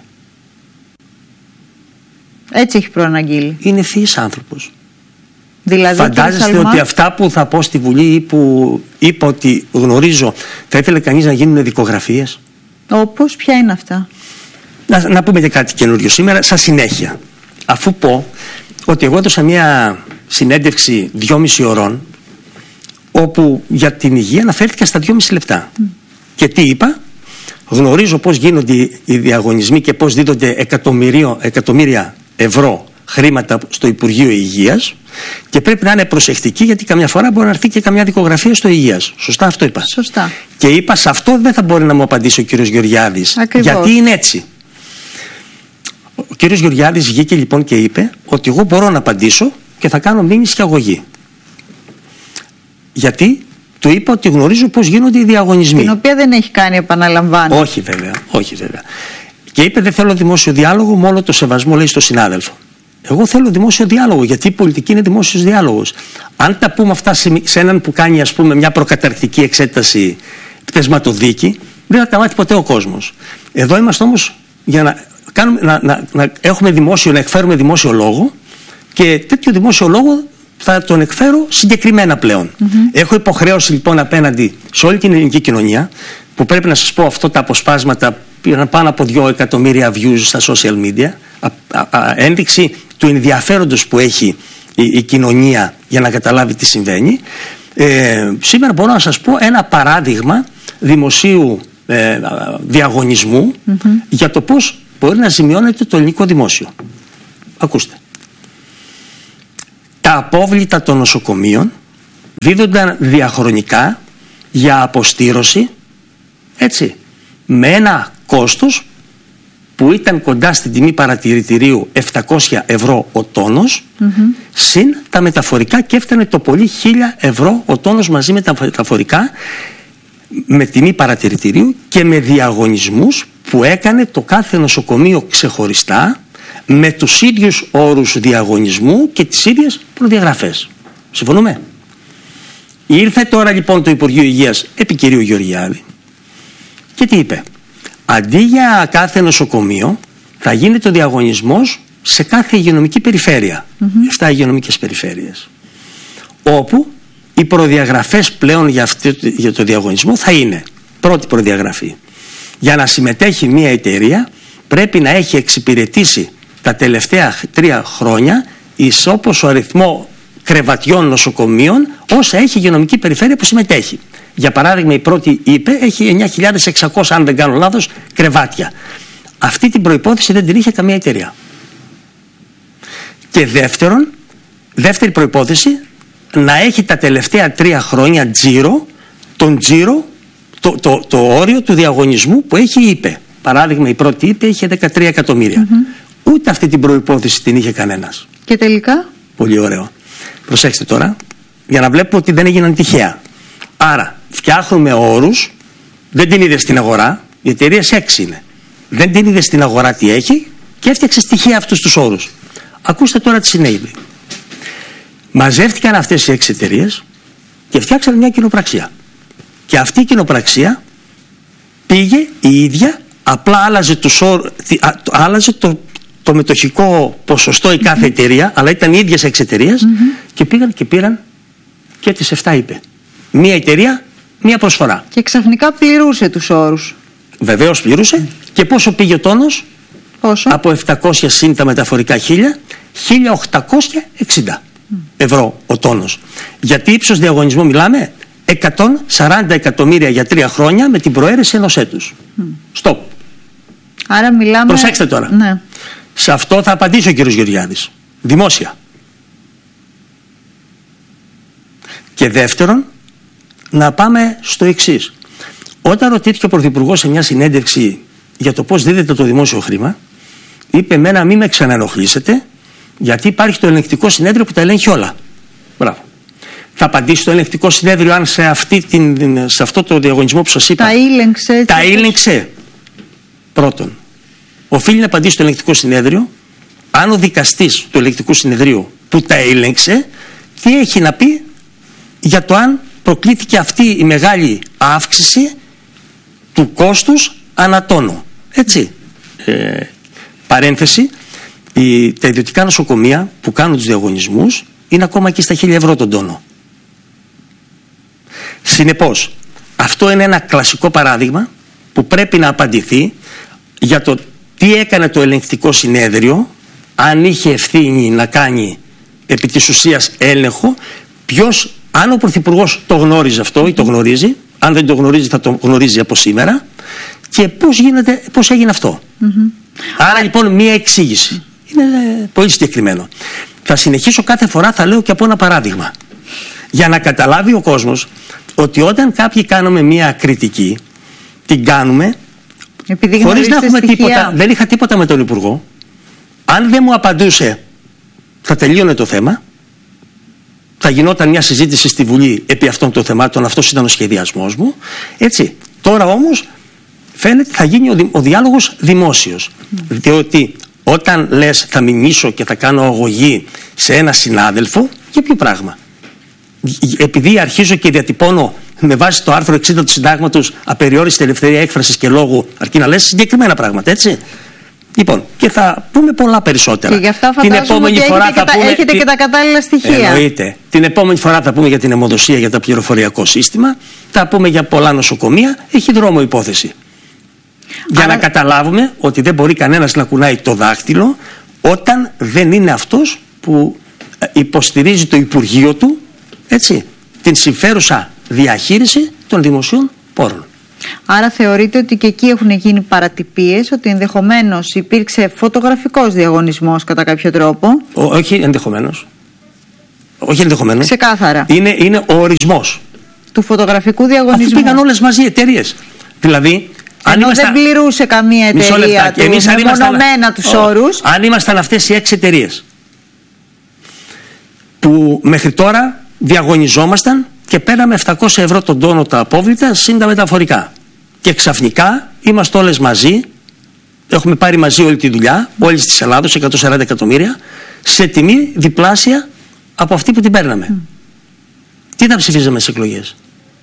Έτσι έχει προαναγγείλει. Είναι ευθύης άνθρωπος. Δηλαδή, φαντάζεστε ότι αυτά που θα πω στη Βουλή ή που είπα ότι γνωρίζω, θα ήθελε κανείς να γίνουν δικογραφίες? Όπως, ποια είναι αυτά? Να πούμε και κάτι καινούριο σήμερα, σαν συνέχεια. Αφού πω ότι εγώ έδωσα μια συνέντευξη 2,5 ωρών, όπου για την υγεία αναφέρθηκα στα 2,5 λεπτά. Και τι είπα? Γνωρίζω πώς γίνονται οι διαγωνισμοί και πώς δίδονται εκατομμύρια ευρώ χρήματα στο Υπουργείο Υγείας και πρέπει να είναι προσεκτικοί γιατί καμιά φορά μπορεί να έρθει και καμιά δικογραφία στο Υγείας. Σωστά αυτό είπα? Σωστά. Και είπα σε αυτό δεν θα μπορεί να μου απαντήσει ο κύριος Γεωργιάδης. Ακριβώς. Γιατί είναι έτσι. Ο κύριος Γεωργιάδης βγήκε λοιπόν και είπε ότι εγώ μπορώ να απαντήσω και θα κάνω μήνυση και αγωγή. Γιατί του είπα ότι γνωρίζω πώς γίνονται οι διαγωνισμοί. Την οποία δεν έχει κάνει, επαναλαμβάνω. Όχι βέβαια, όχι βέβαια. Και είπε δεν θέλω δημόσιο διάλογο, με όλο το σεβασμό λέει στο συνάδελφο. Εγώ θέλω δημόσιο διάλογο, γιατί η πολιτική είναι δημόσιος διάλογος. Αν τα πούμε αυτά σε έναν που κάνει ας πούμε μια προκαταρκτική εξέταση πτεσματοδίκη, δεν θα τα μάθει ποτέ ο κόσμος. Εδώ είμαστε όμως για να έχουμε δημόσιο, να εκφέρουμε δημόσιο λόγο και τέτοιο δημόσιο λόγο θα τον εκφέρω συγκεκριμένα πλέον. Έχω υποχρέωση λοιπόν απέναντι σε όλη την ελληνική κοινωνία, που πρέπει να σας πω αυτό τα αποσπάσματα πήραν πάνω από 2 εκατομμύρια views στα social media, ένδειξη του ενδιαφέροντος που έχει η κοινωνία για να καταλάβει τι συμβαίνει. Σήμερα μπορώ να σας πω ένα παράδειγμα δημοσίου διαγωνισμού για το πώς μπορεί να ζημιώνεται το ελληνικό δημόσιο. Ακούστε. Τα απόβλητα των νοσοκομείων δίδονταν διαχρονικά για αποστήρωση, έτσι, με ένα κόστος που ήταν κοντά στην τιμή παρατηρητηρίου 700 ευρώ ο τόνος, συν τα μεταφορικά, και έφτανε το πολύ 1.000 ευρώ ο τόνος μαζί με τα μεταφορικά, με τιμή παρατηρητηρίου και με διαγωνισμούς που έκανε το κάθε νοσοκομείο ξεχωριστά, με τους ίδιους όρους διαγωνισμού και τις ίδιες προδιαγραφές. Συμφωνούμε? Ήρθε τώρα λοιπόν το Υπουργείο Υγείας επί κυρίου Γεωργιάδη και τι είπε? Αντί για κάθε νοσοκομείο θα γίνεται ο διαγωνισμός σε κάθε υγειονομική περιφέρεια, 7 υγειονομικές περιφέρειες, όπου οι προδιαγραφές πλέον για το διαγωνισμό θα είναι: πρώτη προδιαγραφή, για να συμμετέχει μια εταιρεία πρέπει να έχει εξυπηρετήσει τα τελευταία 3 χρόνια ισόποσο αριθμό κρεβατιών νοσοκομείων όσα έχει η υγειονομική περιφέρεια που συμμετέχει. Για παράδειγμα, η πρώτη είπε έχει 9.600, αν δεν κάνω λάθος, κρεβάτια. Αυτή την προϋπόθεση δεν την είχε καμία εταιρεία. Και δεύτερη προϋπόθεση, να έχει τα τελευταία 3 χρόνια τζίρο, το όριο του διαγωνισμού που έχει η ΥΠΕ. Παράδειγμα, η πρώτη ΥΠΕ είχε 13 εκατομμύρια. Ούτε αυτή την προϋπόθεση την είχε κανένας. Και τελικά? Πολύ ωραίο. Προσέξτε τώρα, για να βλέπουμε ότι δεν έγιναν τυχαία. Άρα, φτιάχνουμε όρους, δεν την είδε στην αγορά, η εταιρεία 6 είναι. Δεν την είδε στην αγορά τι έχει και έφτιαξε στοιχεία αυτούς τους όρους. Ακούστε τώρα τι συνέβη. Μαζεύτηκαν αυτές οι 6 εταιρείες και φτιάξαν μια κοινοπραξία. Και αυτή η κοινοπραξία πήγε η ίδια, απλά άλλαζε το μετοχικό ποσοστό η κάθε εταιρεία, αλλά ήταν οι ίδιες 6 εταιρείες και πήγαν και πήραν και τις 7 είπε. Μία εταιρεία, μία προσφορά. Και ξαφνικά πληρούσε τους όρους. Βεβαίως πληρούσε. Και πόσο πήγε ο τόνος? Πόσο? Από 700 συν τα μεταφορικά 1.860 ευρώ ο τόνος. Γιατί ύψος διαγωνισμού μιλάμε? 140 εκατομμύρια για 3 χρόνια με την προαίρεση ενός έτους. Στοπ. Άρα μιλάμε... Προσέξτε τώρα. Ναι. Σε αυτό θα απαντήσει ο κύριος Γεωργιάδης. Δημόσια. Και δεύτερον, να πάμε στο εξής. Όταν ρωτήθηκε ο Πρωθυπουργός σε μια συνέντευξη για το πώς δίδεται το δημόσιο χρήμα, είπε εμένα μην με ξαναενοχλήσετε, γιατί υπάρχει το ελεγκτικό συνέδριο που τα ελέγχει όλα. Μπράβο. Θα απαντήσει το ελεγκτικό συνέδριο αν σε αυτό το διαγωνισμό που σας είπα τα ήλεγξε? Πρώτον, οφείλει να απαντήσει το ελεγκτικό συνέδριο αν ο δικαστής του ελεγκτικού συνεδρίου που τα ήλεγξε τι έχει να πει για το αν προκλήθηκε αυτή η μεγάλη αύξηση του κόστους ανατόνο. Έτσι. Παρένθεση, τα ιδιωτικά νοσοκομεία που κάνουν τους διαγωνισμούς είναι ακόμα και στα 1.000 ευρώ τον τόνο. Συνεπώς, αυτό είναι ένα κλασικό παράδειγμα που πρέπει να απαντηθεί για το τι έκανε το ελεγκτικό συνέδριο, αν είχε ευθύνη να κάνει επί της ουσίας έλεγχο, αν ο Πρωθυπουργός το γνώριζε αυτό ή το γνωρίζει, αν δεν το γνωρίζει θα το γνωρίζει από σήμερα, και πώς έγινε αυτό. Άρα λοιπόν μία εξήγηση. Είναι πολύ συγκεκριμένο. Θα συνεχίσω κάθε φορά, θα λέω και από ένα παράδειγμα. Για να καταλάβει ο κόσμος ότι όταν κάποιοι κάνουμε μία κριτική, την κάνουμε χωρίς να έχουμε τίποτα. Δεν είχα τίποτα με τον Υπουργό. Αν δεν μου απαντούσε, θα τελείωνε το θέμα. Θα γινόταν μια συζήτηση στη Βουλή επί αυτών των θεμάτων. Αυτός ήταν ο σχεδιασμός μου. Έτσι. Τώρα όμως φαίνεται θα γίνει ο διάλογος δημόσιος. Διότι όταν λες θα μιμήσω και θα κάνω αγωγή σε ένα συνάδελφο, για ποιο πράγμα? Επειδή αρχίζω και διατυπώνω με βάση το άρθρο 60 του Συντάγματος απεριόριστη ελευθερία έκφρασης και λόγου, αρκεί να λες συγκεκριμένα πράγματα, έτσι. Λοιπόν, και θα πούμε πολλά περισσότερα. Και γι' αυτά φαντάζομαι ότι έχετε και τα κατάλληλα στοιχεία. Εννοείται. Την επόμενη φορά θα πούμε για την αιμοδοσία, για το πληροφοριακό σύστημα, θα πούμε για πολλά νοσοκομεία. Έχει δρόμο υπόθεση. Για να καταλάβουμε ότι δεν μπορεί κανένας να κουνάει το δάχτυλο όταν δεν είναι αυτός που υποστηρίζει το Υπουργείο του, έτσι, την συμφέρουσα διαχείριση των δημοσίων πόρων. Άρα θεωρείτε ότι και εκεί έχουν γίνει παρατυπίες, ότι ενδεχομένως υπήρξε φωτογραφικός διαγωνισμός κατά κάποιο τρόπο? Όχι ενδεχομένως. Όχι ενδεχομένως. Ξεκάθαρα. Είναι ο ορισμός του φωτογραφικού διαγωνισμού. Αφού πήγαν όλες μαζί οι εταιρείες. Δηλαδή, ενώ δεν πληρούσε καμία εταιρεία του μεμονωμένα τους όρους. Αν ήμασταν αυτές οι 6 εταιρείες που μέχρι τώρα διαγωνιζόμασταν και πέραμε 700 ευρώ τον τόνο τα απόβλητα συν τα μεταφορικά, και ξαφνικά είμαστε όλες μαζί, έχουμε πάρει μαζί όλη τη δουλειά, όλης της Ελλάδος, 140 εκατομμύρια, σε τιμή διπλάσια από αυτή που την παίρναμε. Τι θα ψηφίζαμε στις εκλογές?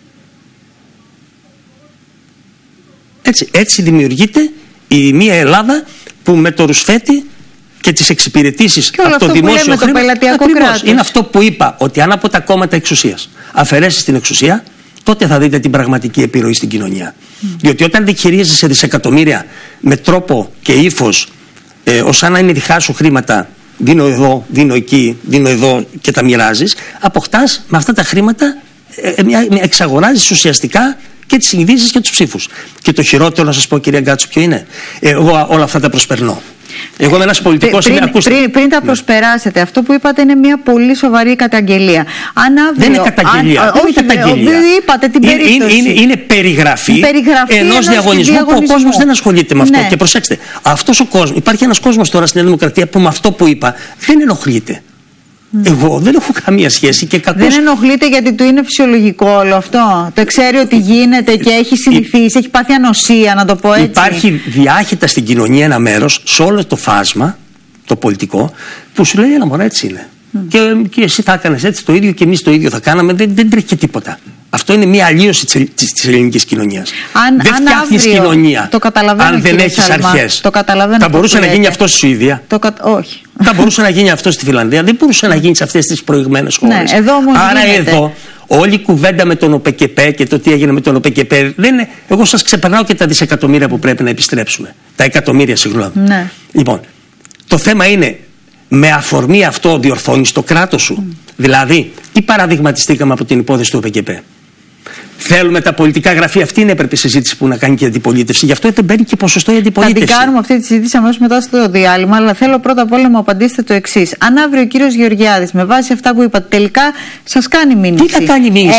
Έτσι δημιουργείται η μία Ελλάδα που με το ρουσφέτη και τις εξυπηρετήσεις από το δημόσιο χρήμα, είναι αυτό που είπα, ότι αν από τα κόμματα εξουσίας αφαιρέσεις την εξουσία, τότε θα δείτε την πραγματική επιρροή στην κοινωνία. Διότι όταν διαχειρίζεσαι δισεκατομμύρια με τρόπο και ύφος, ως να είναι δικά σου χρήματα, δίνω εδώ, δίνω εκεί, δίνω εδώ και τα μοιράζεις, αποκτάς με αυτά τα χρήματα, εξαγοράζεις ουσιαστικά και τις συνειδήσεις και τους ψήφους. Και το χειρότερο, να σας πω, κυρία Γκάτσου, ποιο είναι? Εγώ όλα αυτά τα προσπερνώ. Εγώ είμαι ένας πολιτικός. Πριν τα προσπεράσετε, αυτό που είπατε είναι μια πολύ σοβαρή καταγγελία. Αν αύριο, δεν είναι καταγγελία. Όχι, καταγγελία. Είπατε την περίπτωση. Είναι περιγραφή ενός διαγωνισμού που ο κόσμος δεν ασχολείται με αυτό. Ναι. Και προσέξτε, αυτός ο κόσμος, υπάρχει ένας κόσμος τώρα στην Δημοκρατία που με αυτό που είπα δεν ενοχλείται. Εγώ δεν έχω καμία σχέση και κακώς... Δεν ενοχλείται γιατί του είναι φυσιολογικό όλο αυτό? Το ξέρει ότι γίνεται και έχει συνηθίσει, έχει πάθει ανοσία, να το πω έτσι? Υπάρχει διάχυτα στην κοινωνία ένα μέρος, σε όλο το φάσμα, το πολιτικό, που σου λέει, έλα μωρά, έτσι είναι. Και εσύ θα έκανες έτσι το ίδιο και εμείς το ίδιο θα κάναμε, δεν τρέχει και τίποτα. Αυτό είναι μια αλλίωση της ελληνικής κοινωνίας. Δεν φτιάχνεις κοινωνία αν δεν έχεις αρχές. Θα μπορούσε να γίνει αυτό στη Σουηδία? Όχι. Θα μπορούσε να γίνει αυτό στη Φιλανδία? Δεν μπορούσε να γίνει σε αυτές τις προηγμένες χώρες. Ναι, εδώ όμως άρα γίνεται. Εδώ όλη η κουβέντα με τον ΟΠΕΚΕΠΕ και το τι έγινε με τον ΟΠΕΚΕΠΕ, εγώ σας ξεπερνάω και τα δισεκατομμύρια που πρέπει να επιστρέψουμε. Τα εκατομμύρια, συγγνώμη. Ναι. Λοιπόν, το θέμα είναι, με αφορμή αυτό διορθώνεις το κράτος σου? Δηλαδή, τι παραδειγματιστήκαμε από την υπόθεση του ΟΠΕΚΕΠΕ? Θέλουμε τα πολιτικά γραφεία, αυτή είναι η έπρεπη συζήτηση που να κάνει και η αντιπολίτευση. Γι' αυτό δεν παίρνει και ποσοστό η αντιπολίτευση. Θα την κάνουμε αυτή τη συζήτηση αμέσως μετά στο διάλειμμα, αλλά θέλω πρώτα απ' όλα να μου απαντήσετε το εξής. Αν αύριο ο κύριος Γεωργιάδης, με βάση αυτά που είπατε, τελικά σας κάνει μήνυση. Τι θα κάνει μήνυση?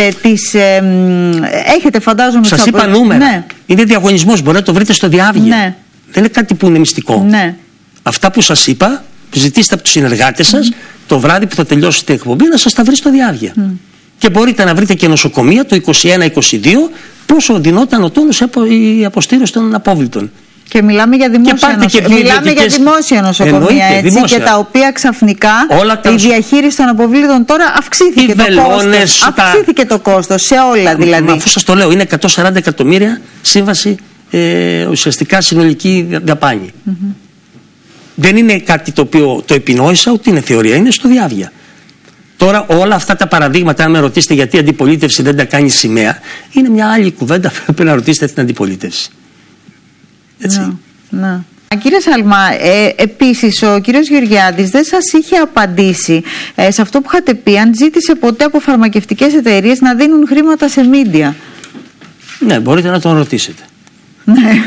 Έχετε, φαντάζομαι. Σας είπα νούμερα. Ναι. Είναι διαγωνισμός, μπορείτε να το βρείτε στο διάβγεια. Ναι. Δεν είναι κάτι που είναι μυστικό. Ναι. Αυτά που σας είπα, ζητήστε από τους συνεργάτες σας το βράδυ που θα τελειώσει την εκπομπή να σας τα βρει στο διάβγεια. Και μπορείτε να βρείτε και νοσοκομεία το 21-22 πόσο δινόταν ο τόνος η αποστήρωση των απόβλητων. Και μιλάμε για δημόσια νοσοκομεία, έτσι, δημόσια. Και τα οποία ξαφνικά η διαχείριση των αποβλήτων τώρα αυξήθηκε το κόστος. Αυξήθηκε το κόστος σε όλα δηλαδή. Αφού σας το λέω, είναι 140 εκατομμύρια σύμβαση ουσιαστικά συνολική δαπάνη. Δεν είναι κάτι το οποίο το επινόησα, ούτε είναι θεωρία, είναι στο διάβγεια. Τώρα όλα αυτά τα παραδείγματα, αν με ρωτήσετε γιατί η αντιπολίτευση δεν τα κάνει σημαία, είναι μια άλλη κουβέντα που πρέπει να ρωτήσετε την αντιπολίτευση. Έτσι. Ναι. Κύριε Σαλμά, επίσης ο κύριος Γεωργιάδης δεν σας είχε απαντήσει σε αυτό που είχατε πει, αν ζήτησε ποτέ από φαρμακευτικές εταιρείες να δίνουν χρήματα σε μίντια. Ναι, μπορείτε να τον ρωτήσετε. Ναι.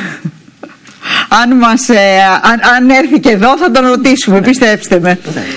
Αν έρθει και εδώ θα τον ρωτήσουμε, πιστέψτε με.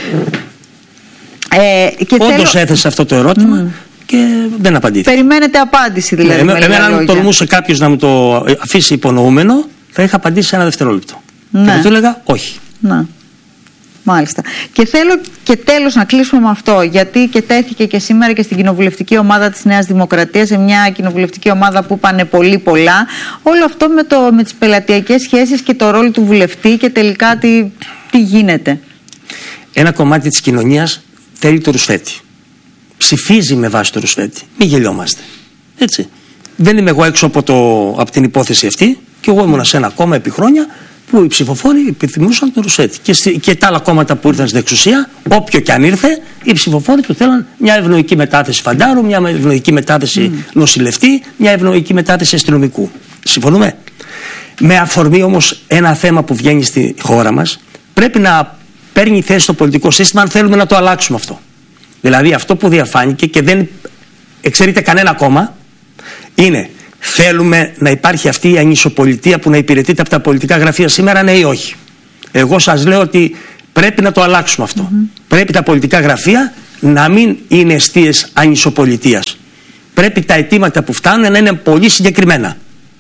Όντως έθεσε αυτό το ερώτημα και δεν απαντήθηκε. Περιμένετε απάντηση δηλαδή? Εμένα αν τολμούσε κάποιος να μου το αφήσει υπονοούμενο, θα είχα απαντήσει σε ένα δευτερόλεπτο. Και θα του έλεγα όχι. Ναι. Μάλιστα. Και θέλω και τέλος να κλείσουμε με αυτό, γιατί και τέθηκε και σήμερα και στην κοινοβουλευτική ομάδα της Νέας Δημοκρατίας, σε μια κοινοβουλευτική ομάδα που είπανε πολύ πολλά, όλο αυτό με τις πελατειακές σχέσεις και το ρόλο του βουλευτή και τελικά τι γίνεται. Ένα κομμάτι της κοινωνίας θέλει το ρουσφέτη. Ψηφίζει με βάση το ρουσφέτη. Μην γελιόμαστε. Έτσι. Δεν είμαι εγώ έξω από την υπόθεση αυτή, και εγώ ήμουν σε ένα κόμμα επί χρόνια που οι ψηφοφόροι επιθυμούσαν το ρουσφέτη. Και τα άλλα κόμματα που ήρθαν στην εξουσία, όποιο και αν ήρθε, οι ψηφοφόροι του θέλαν μια ευνοϊκή μετάθεση φαντάρου, μια ευνοϊκή μετάθεση νοσηλευτή, μια ευνοϊκή μετάθεση αστυνομικού. Συμφωνούμε? Με αφορμή όμως ένα θέμα που βγαίνει στη χώρα μας, πρέπει να παίρνει θέση στο πολιτικό σύστημα αν θέλουμε να το αλλάξουμε αυτό. Δηλαδή αυτό που διαφάνηκε και δεν εξαιρείται κανένα κόμμα είναι θέλουμε να υπάρχει αυτή η ανισοπολιτεία που να υπηρετείται από τα πολιτικά γραφεία σήμερα, ναι ή όχι. Εγώ σας λέω ότι πρέπει να το αλλάξουμε αυτό. Πρέπει τα πολιτικά γραφεία να μην είναι εστίες ανισοπολιτείας. Πρέπει τα αιτήματα που φτάνουν να είναι πολύ συγκεκριμένα.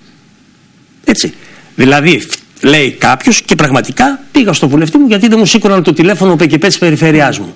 Έτσι. Δηλαδή, λέει κάποιος, και πραγματικά πήγα στο βουλευτή μου γιατί δεν μου σήκωναν το τηλέφωνο ο ΠΚΠ της περιφερειάς μου.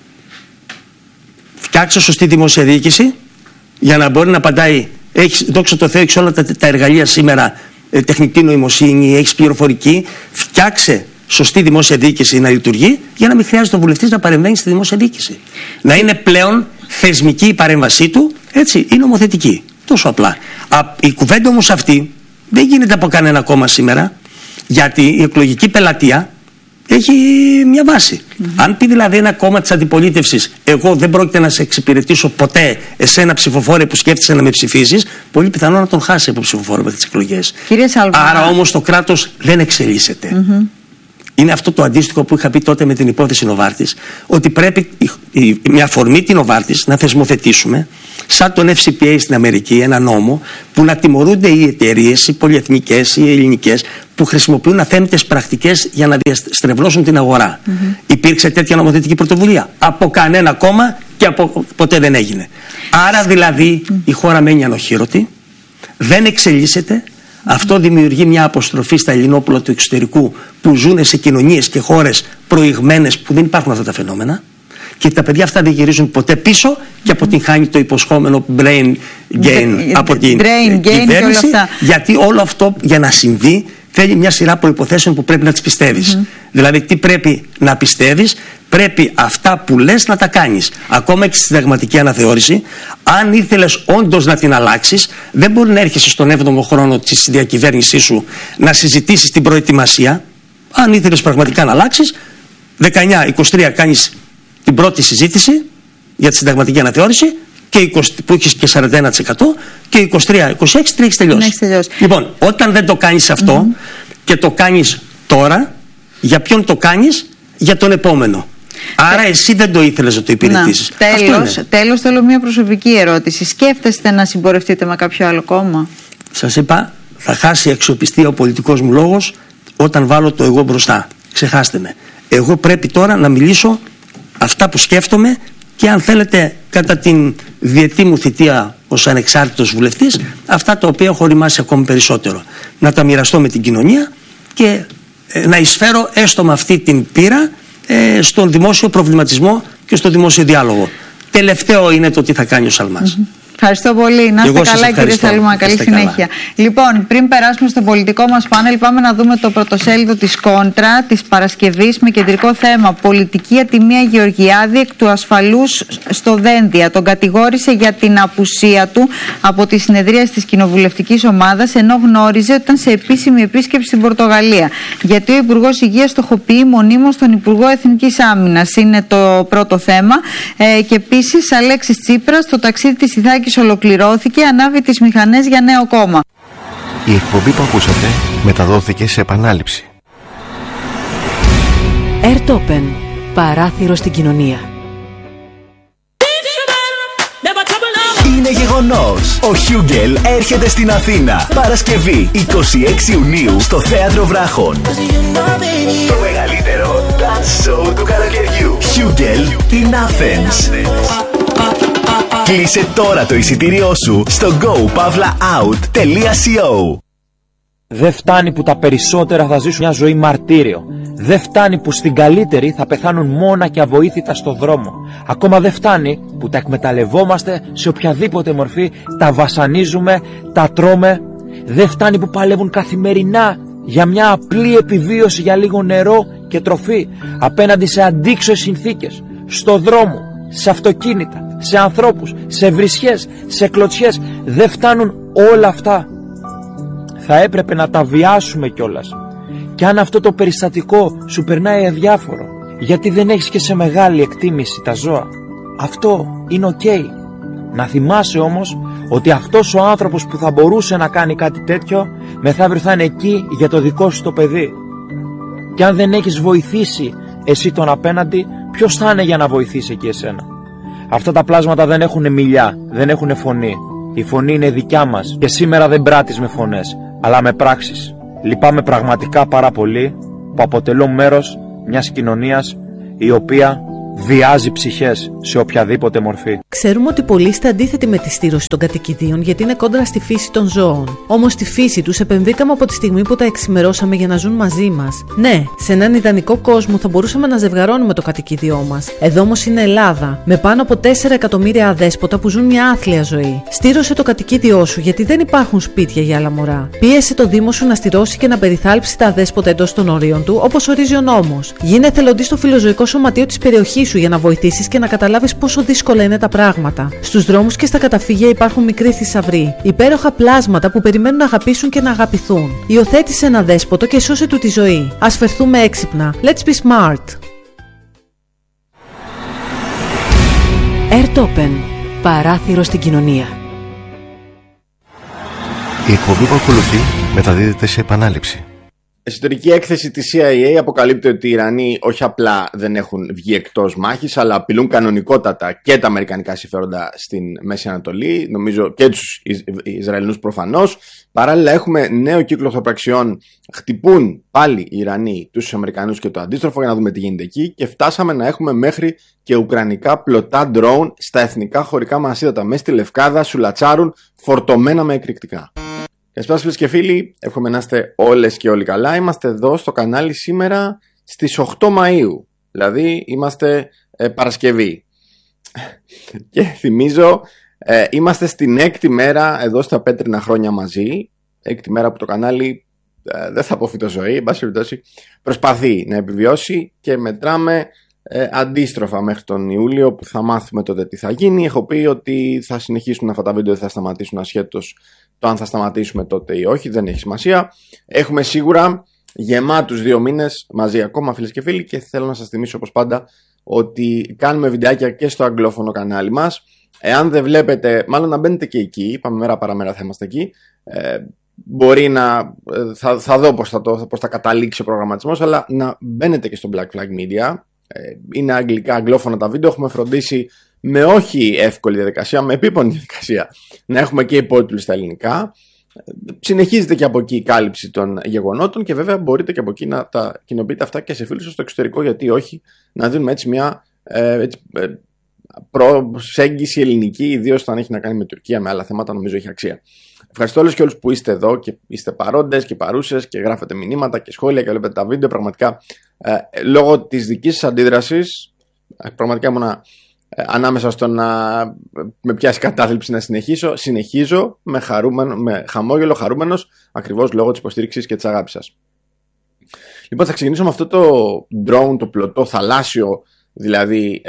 Φτιάξε σωστή δημόσια διοίκηση για να μπορεί να απαντάει. Έχεις, δόξα τω Θεώ, έχεις όλα τα εργαλεία σήμερα, τεχνητή νοημοσύνη, έχεις πληροφορική. Φτιάξε σωστή δημόσια διοίκηση να λειτουργεί για να μην χρειάζεται ο βουλευτής να παρεμβαίνει στη δημόσια διοίκηση. Να είναι πλέον θεσμική η παρέμβασή του, έτσι, ή νομοθετική. Τόσο απλά. Η κουβέντα όμως αυτή δεν γίνεται από κανένα κόμμα σήμερα, γιατί η εκλογική πελατεία έχει μια βάση. Αν πει δηλαδή ένα κόμμα της αντιπολίτευσης, εγώ δεν πρόκειται να σε εξυπηρετήσω ποτέ εσένα ψηφοφόρε που σκέφτεσαι να με ψηφίσεις, πολύ πιθανό να τον χάσει από ψηφοφόρο με τις εκλογές. Άρα όμως το κράτος δεν εξελίσσεται. Είναι αυτό το αντίστοιχο που είχα πει τότε με την υπόθεση Νοβάρτης, ότι πρέπει με αφορμή την Νοβάρτης να θεσμοθετήσουμε σαν τον FCPA στην Αμερική ένα νόμο που να τιμωρούνται οι εταιρείες, οι πολυεθνικές, οι ελληνικές που χρησιμοποιούν αθέμητες πρακτικές για να διαστρεβλώσουν την αγορά. Υπήρξε τέτοια νομοθετική πρωτοβουλία? Από κανένα κόμμα και ποτέ δεν έγινε. Άρα δηλαδή η χώρα μένει ανοχήρωτη, δεν εξελίσσεται. Αυτό δημιουργεί μια αποστροφή στα ελληνόπουλα του εξωτερικού που ζουν σε κοινωνίες και χώρες προηγμένες που δεν υπάρχουν αυτά τα φαινόμενα, και τα παιδιά αυτά δεν γυρίζουν ποτέ πίσω και αποτυγχάνει το υποσχόμενο brain gain από την κυβέρνηση, γιατί όλο αυτό για να συμβεί θέλει μια σειρά προϋποθέσεων που πρέπει να τις πιστεύεις. Δηλαδή τι πρέπει να πιστεύεις? Πρέπει αυτά που λες να τα κάνεις. Ακόμα και στη συνταγματική αναθεώρηση, αν ήθελες όντως να την αλλάξεις, δεν μπορεί να έρχεσαι στον 7ο χρόνο της διακυβέρνησής σου να συζητήσεις την προετοιμασία. Αν ήθελες πραγματικά να αλλάξεις, 19-23 κάνεις την πρώτη συζήτηση για τη συνταγματική αναθεώρηση, και που έχεις και 41%, και 23-26 τρέχεις τελειώσει. Λοιπόν, όταν δεν το κάνεις αυτό και το κάνεις τώρα, για ποιον το κάνεις? Για τον επόμενο. Άρα εσύ δεν το ήθελες να το υπηρετήσεις. Τέλος, θέλω μια προσωπική ερώτηση. Σκέφτεστε να συμπορευτείτε με κάποιο άλλο κόμμα? Σας είπα, θα χάσει αξιοπιστία ο πολιτικός μου λόγος όταν βάλω το εγώ μπροστά. Ξεχάστε με. Εγώ πρέπει τώρα να μιλήσω αυτά που σκέφτομαι, και αν θέλετε κατά την διετή μου θητεία ως ανεξάρτητος βουλευτής, αυτά τα οποία έχω οριμάσει ακόμη περισσότερο. Να τα μοιραστώ με την κοινωνία και να εισφέρω έστω με αυτή την πείρα στον δημόσιο προβληματισμό και στο δημόσιο διάλογο. Τελευταίο είναι το τι θα κάνει ο Σαλμάς. Ευχαριστώ πολύ. Να είστε καλά, κύριε Σαλμά. Καλή συνέχεια. Καλά. Λοιπόν, πριν περάσουμε στο πολιτικό μας πάνελ, πάμε να δούμε το πρωτοσέλιδο της Κόντρα της Παρασκευής με κεντρικό θέμα πολιτική ατιμία Γεωργιάδη εκ του ασφαλούς στο Δένδια. Τον κατηγόρησε για την απουσία του από τη συνεδρία της κοινοβουλευτικής ομάδας, ενώ γνώριζε ότι ήταν σε επίσημη επίσκεψη στην Πορτογαλία. Γιατί ο Υπουργός Υγείας στοχοποιεί μονίμως τον Υπουργό Εθνικής Άμυνας. Είναι το πρώτο θέμα. Και επίσης, Αλέξης Τσίπρας, το ταξίδι της Ιθάκης ολοκληρώθηκε, ανάβει τις μηχανές για νέο κόμμα. Η εκπομπή που ακούσατε μεταδόθηκε σε επανάληψη. Ερτόπεν, παράθυρο στην κοινωνία. Είναι γεγονός. Ο Χιούγκελ έρχεται στην Αθήνα. Παρασκευή 26 Ιουνίου στο Θέατρο Βράχων. Το μεγαλύτερο dance show του καλοκαιριού. Χιούγκελ in Athens. Κλείσε τώρα το εισιτήριό σου στο gopavlaout.co. Δεν φτάνει που τα περισσότερα θα ζήσουν μια ζωή μαρτύριο. Δεν φτάνει που στην καλύτερη θα πεθάνουν μόνα και αβοήθητα στο δρόμο. Ακόμα δεν φτάνει που τα εκμεταλλευόμαστε σε οποιαδήποτε μορφή, τα βασανίζουμε, τα τρώμε. Δεν φτάνει που παλεύουν καθημερινά για μια απλή επιβίωση, για λίγο νερό και τροφή, απέναντι σε αντίξωες συνθήκες, στο δρόμο, σε αυτοκίνητα, σε ανθρώπους, σε βρισιές, σε κλωτσιές. Δεν φτάνουν όλα αυτά. Θα έπρεπε να τα βιάσουμε κιόλας. Και αν αυτό το περιστατικό σου περνάει αδιάφορο, γιατί δεν έχεις και σε μεγάλη εκτίμηση τα ζώα, αυτό είναι ok. Να θυμάσαι όμως ότι αυτός ο άνθρωπος που θα μπορούσε να κάνει κάτι τέτοιο, μεθαύριο θα είναι εκεί για το δικό σου το παιδί. Και αν δεν έχεις βοηθήσει εσύ τον απέναντι, ποιος θα είναι για να βοηθήσει εκεί εσένα? Αυτά τα πλάσματα δεν έχουν μιλιά, δεν έχουν φωνή. Η φωνή είναι δικιά μας και σήμερα δεν πράττεις με φωνές, αλλά με πράξεις. Λυπάμαι πραγματικά πάρα πολύ που αποτελώ μέρος μιας κοινωνίας η οποία βιάζει ψυχές σε οποιαδήποτε μορφή. Ξέρουμε ότι πολλοί είστε αντίθετοι με τη στήρωση των κατοικιδίων γιατί είναι κόντρα στη φύση των ζώων. Όμως στη φύση τους επεμβήκαμε από τη στιγμή που τα εξημερώσαμε για να ζουν μαζί μας. Ναι, σε έναν ιδανικό κόσμο θα μπορούσαμε να ζευγαρώνουμε το κατοικίδιό μας. Εδώ όμως είναι Ελλάδα, με πάνω από 4 εκατομμύρια αδέσποτα που ζουν μια άθλια ζωή. Στήρωσε το κατοικίδιό σου γιατί δεν υπάρχουν σπίτια για άλλα μωρά. Πίεσε το Δήμο σου να στηρώσει και να περιθάλψει τα αδέσποτα εντός των ορίων του, όπως ορίζει ο νόμος. Γίνε εθελοντής στο φιλοζωικό σωματείο της περιοχής σου για να βοηθήσεις και να καταλάβεις πόσο δύσκολα είναι τα πράγματα. Στους δρόμους και στα καταφύγια υπάρχουν μικροί θησαυροί, υπέροχα πλάσματα που περιμένουν να αγαπήσουν και να αγαπηθούν. Υιοθέτησε ένα δέσποτο και σώσε του τη ζωή. Ας φερθούμε έξυπνα. Let's be smart. Airtopen. Παράθυρο στην κοινωνία. Η εκπομπή που ακολουθεί μεταδίδεται σε επανάληψη. Εσωτερική έκθεση της CIA αποκαλύπτει ότι οι Ιρανοί όχι απλά δεν έχουν βγει εκτός μάχης, αλλά απειλούν κανονικότατα και τα αμερικανικά συμφέροντα στην Μέση Ανατολή, νομίζω και τους Ισραηλινούς προφανώς. Παράλληλα έχουμε νέο κύκλο ορθοπραξιών, χτυπούν πάλι οι Ιρανοί τους Αμερικανούς και το αντίστροφο, για να δούμε τι γίνεται εκεί, και φτάσαμε να έχουμε μέχρι και ουκρανικά πλωτά ντρόουν στα εθνικά χωρικά μας ύδατα. Μέσα στη Λευκάδα σουλατσάρουν φορτωμένα με εκρηκτικά. Καλησπέρα φίλες και φίλοι, εύχομαι να είστε όλες και όλοι καλά. Είμαστε εδώ στο κανάλι σήμερα στις 8 Μαΐου, δηλαδή είμαστε Παρασκευή. Και θυμίζω, είμαστε στην 6η μέρα εδώ στα πέτρινα χρόνια μαζί. 6η μέρα που το κανάλι δεν θα πω φυτοζωή, εν πάση περιπτώσει προσπαθεί να επιβιώσει, και μετράμε αντίστροφα μέχρι τον Ιούλιο που θα μάθουμε τότε τι θα γίνει. Έχω πει ότι θα συνεχίσουν αυτά τα βίντεο, δεν θα σταματήσουν ασχέτως το αν θα σταματήσουμε τότε ή όχι, δεν έχει σημασία. Έχουμε σίγουρα γεμάτους 2 μήνες μαζί ακόμα φίλες και φίλοι, και θέλω να σας θυμίσω όπως πάντα ότι κάνουμε βιντεάκια και στο αγγλόφωνο κανάλι μας. Εάν δεν βλέπετε, μάλλον να μπαίνετε και εκεί, είπαμε μέρα παραμέρα θα είμαστε εκεί. Μπορεί να, θα δω πώς θα καταλήξει ο προγραμματισμός, αλλά να μπαίνετε και στο Black Flag Media. Είναι αγγλικά, αγγλόφωνα τα βίντεο. Έχουμε φροντίσει με όχι εύκολη διαδικασία, με επίπονη διαδικασία, να έχουμε και υπότιτλους στα ελληνικά. Συνεχίζεται και από εκεί η κάλυψη των γεγονότων, και βέβαια μπορείτε και από εκεί να τα κοινοποιείτε αυτά και σε φίλους σας στο εξωτερικό, γιατί όχι, να δίνουμε έτσι μια προσέγγιση ελληνική, ιδίως όταν έχει να κάνει με Τουρκία, με άλλα θέματα, νομίζω έχει αξία. Ευχαριστώ όλους και όλους που είστε εδώ και είστε παρόντες και παρούσες και γράφετε μηνύματα και σχόλια και βλέπετε τα βίντεο. Πραγματικά λόγω της δικής σας αντίδρασης, πραγματικά ήμουνα ανάμεσα στο να με πιάσει κατάθλιψη να συνεχίζω με χαμόγελο, χαρούμενος, ακριβώς λόγω της υποστήριξης και της αγάπης σας. Λοιπόν, θα ξεκινήσω με αυτό το drone, το πλωτό θαλάσσιο, δηλαδή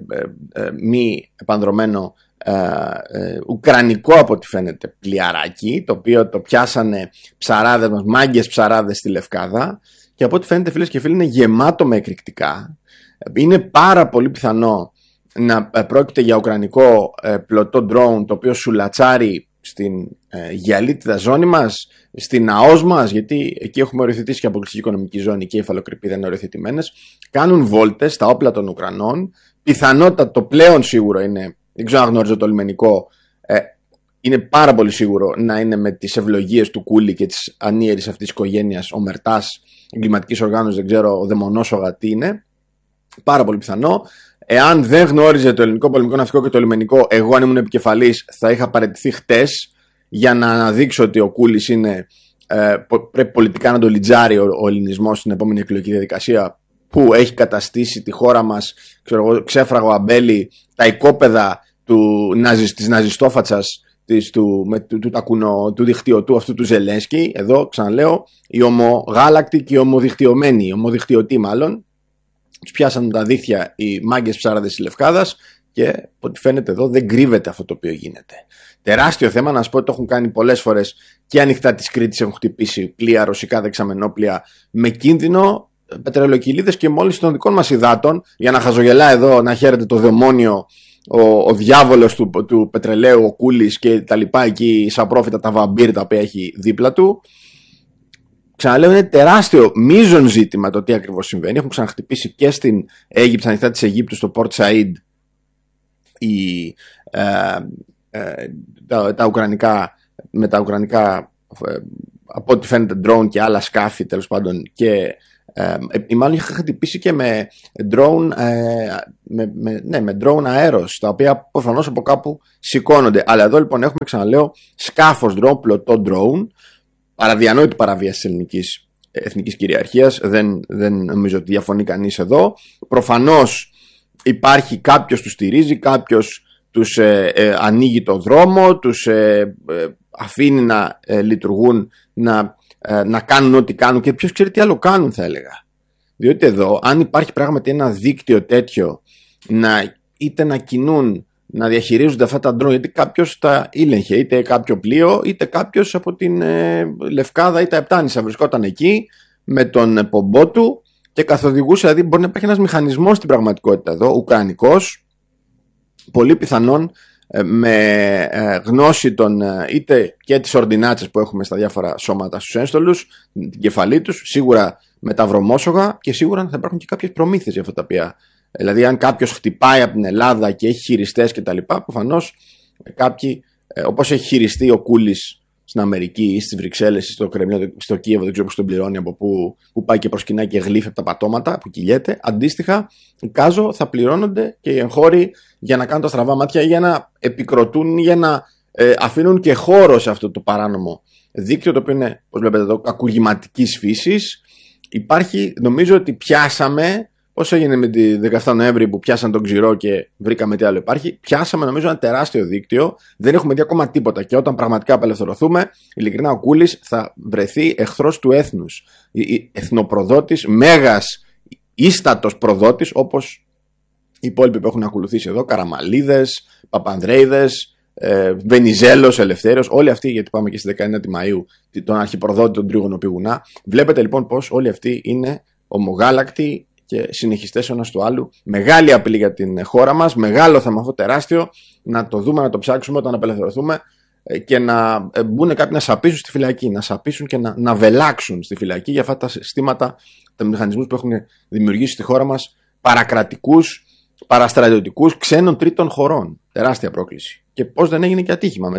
μη επανδρωμένο ουκρανικό από ό,τι φαίνεται πλοιαράκι, το οποίο το πιάσανε ψαράδες μας, μάγκες ψαράδες στη Λευκάδα, και από ό,τι φαίνεται φίλες και φίλοι είναι γεμάτο με εκρηκτικά. Είναι πάρα πολύ πιθανό να πρόκειται για ουκρανικό πλωτό drone, το οποίο σουλατσάρει στην γυαλίτιδα ζώνη μας, στην ΑΟΣ μας, γιατί εκεί έχουμε οριοθετήσει και αποκλειστική οικονομική ζώνη και οι υφαλοκρηπίδες είναι οριοθετημένες. Κάνουν βόλτες στα όπλα των Ουκρανών. Πιθανότατα το πλέον σίγουρο είναι, δεν ξέρω αν γνωρίζω το λιμενικό, είναι πάρα πολύ σίγουρο να είναι με τις ευλογίες του Κούλη και της ανίερης αυτής της οικογένειας, ο Μερτάς, εγκληματικής οργάνωσης, δεν ξέρω, ο δαιμονόσογα τι είναι. Πάρα πολύ πιθανό. Εάν δεν γνώριζε το ελληνικό πολεμικό ναυτικό και το λιμενικό, εγώ αν ήμουν επικεφαλής θα είχα παραιτηθεί χτες για να αναδείξω ότι ο Κούλης είναι, πρέπει πολιτικά να το λιτζάρει ο ελληνισμός στην επόμενη εκλογική διαδικασία, που έχει καταστήσει τη χώρα μας, ξέφραγο αμπέλι, τα οικόπεδα της ναζιστόφατσας, του δικτυωτού αυτού του Ζελένσκι. Εδώ ξαναλέω, οι ομογάλακτοι και οι ομοδικτυωμένοι, οι ομοδικτυωτοί μάλλον, τους πιάσαν τα δίχτυα οι μάγκες ψάραδες της Λευκάδας, και από ό,τι φαίνεται εδώ δεν κρύβεται αυτό το οποίο γίνεται. Τεράστιο θέμα, να σας πω ότι το έχουν κάνει πολλές φορές και ανοιχτά της Κρήτης, έχουν χτυπήσει πλοία, ρωσικά δεξαμενόπλοια, με κίνδυνο πετρελοκυλίδες και μόλις των δικών μας υδάτων, για να χαζογελά εδώ, να χαίρεται το δαιμόνιο, ο διάβολος του πετρελαίου, ο Κούλης και τα λοιπά, εκεί σαν πρόφητα τα βαμπύρ τα οποία έχει δίπλα του. ξαναλέω, είναι τεράστιο μείζον ζήτημα το τι ακριβώς συμβαίνει. Έχουν ξαναχτυπήσει και στην Αίγυπτο, στα νυχτά της Αιγύπτου, στο Port Said, τα ουκρανικά, με τα ουκρανικά, από ό,τι φαίνεται, drone και άλλα σκάφη, τέλος πάντων, και μάλλον είχα χτυπήσει και με drone, με drone αέρος, τα οποία προφανώς από κάπου σηκώνονται. Αλλά εδώ λοιπόν έχουμε, ξαναλέω, σκάφος drone, πλωτό drone, παραδιανόητη παραβίαση της εθνικής κυριαρχίας. Δεν νομίζω ότι διαφωνεί κανείς εδώ. Προφανώς υπάρχει κάποιος τους στηρίζει, κάποιος τους ανοίγει το δρόμο, τους αφήνει να λειτουργούν, να κάνουν ό,τι κάνουν, και ποιος ξέρει τι άλλο κάνουν, θα έλεγα. Διότι εδώ, αν υπάρχει πράγματι ένα δίκτυο τέτοιο, είτε να κινούν, να διαχειρίζονται αυτά τα ντρόουν, γιατί κάποιος τα ήλεγχε, είτε κάποιο πλοίο, είτε κάποιος από την Λευκάδα ή τα Επτάνησα βρισκόταν εκεί με τον πομπό του και καθοδηγούσε. Δηλαδή μπορεί να υπάρχει ένας μηχανισμός στην πραγματικότητα εδώ, ουκρανικός, πολύ πιθανόν με γνώση των είτε και τις ορδινάτσες που έχουμε στα διάφορα σώματα στους ένστολους, την κεφαλή τους, σίγουρα με τα βρωμόσογα, και σίγουρα θα υπάρχουν και κάποιες προμήθειες για αυτά τα οποία. Δηλαδή, αν κάποιος χτυπάει από την Ελλάδα και έχει χειριστές κτλ., προφανώς κάποιοι, όπως έχει χειριστεί ο Κούλης στην Αμερική ή στις Βρυξέλλες ή στο Κρεμλίνο, στο Κίεβο, δεν ξέρω πώς τον πληρώνει, από που πάει και προσκυνάει και γλύφει από τα πατώματα που κυλιέται. Αντίστοιχα, κάζω, θα πληρώνονται και οι εγχώροι για να κάνουν τα στραβά μάτια, για να επικροτούν, για να αφήνουν και χώρο σε αυτό το παράνομο δίκτυο, το οποίο είναι, όπως βλέπετε εδώ, κακουργηματικής φύσης. Υπάρχει, νομίζω ότι πιάσαμε. Όσο έγινε με τη 17 Νοέμβρη που πιάσαν τον ξηρό και βρήκαμε τι άλλο υπάρχει, πιάσαμε νομίζω ένα τεράστιο δίκτυο, δεν έχουμε δει ακόμα τίποτα, και όταν πραγματικά απελευθερωθούμε, ειλικρινά ο Κούλης θα βρεθεί εχθρός του έθνους, εθνοπροδότης, μέγας ίστατος προδότης, όπως οι υπόλοιποι που έχουν ακολουθήσει εδώ, Καραμαλίδες, Παπανδρέιδες, Βενιζέλος, Ελευθέριος, όλοι αυτοί, γιατί πάμε και στη 19η Μαΐου, τον αρχιπροδότη, τον Τρίγωνο Πηγουνά. Βλέπετε λοιπόν πως όλοι αυτοί είναι ομογάλακτοι και συνεχιστές ένας του άλλου. Μεγάλη απειλή για την χώρα μας, μεγάλο θέμα αυτό, τεράστιο. Να το δούμε, να το ψάξουμε όταν απελευθερωθούμε, και να μπουν κάποιοι να σαπίσουν στη φυλακή, να σαπίσουν και να βελάξουν στη φυλακή για αυτά τα συστήματα, τα μηχανισμούς που έχουν δημιουργήσει στη χώρα μας, παρακρατικούς, παραστρατιωτικούς, ξένων τρίτων χωρών. Τεράστια πρόκληση. Και πώς δεν έγινε και ατύχημα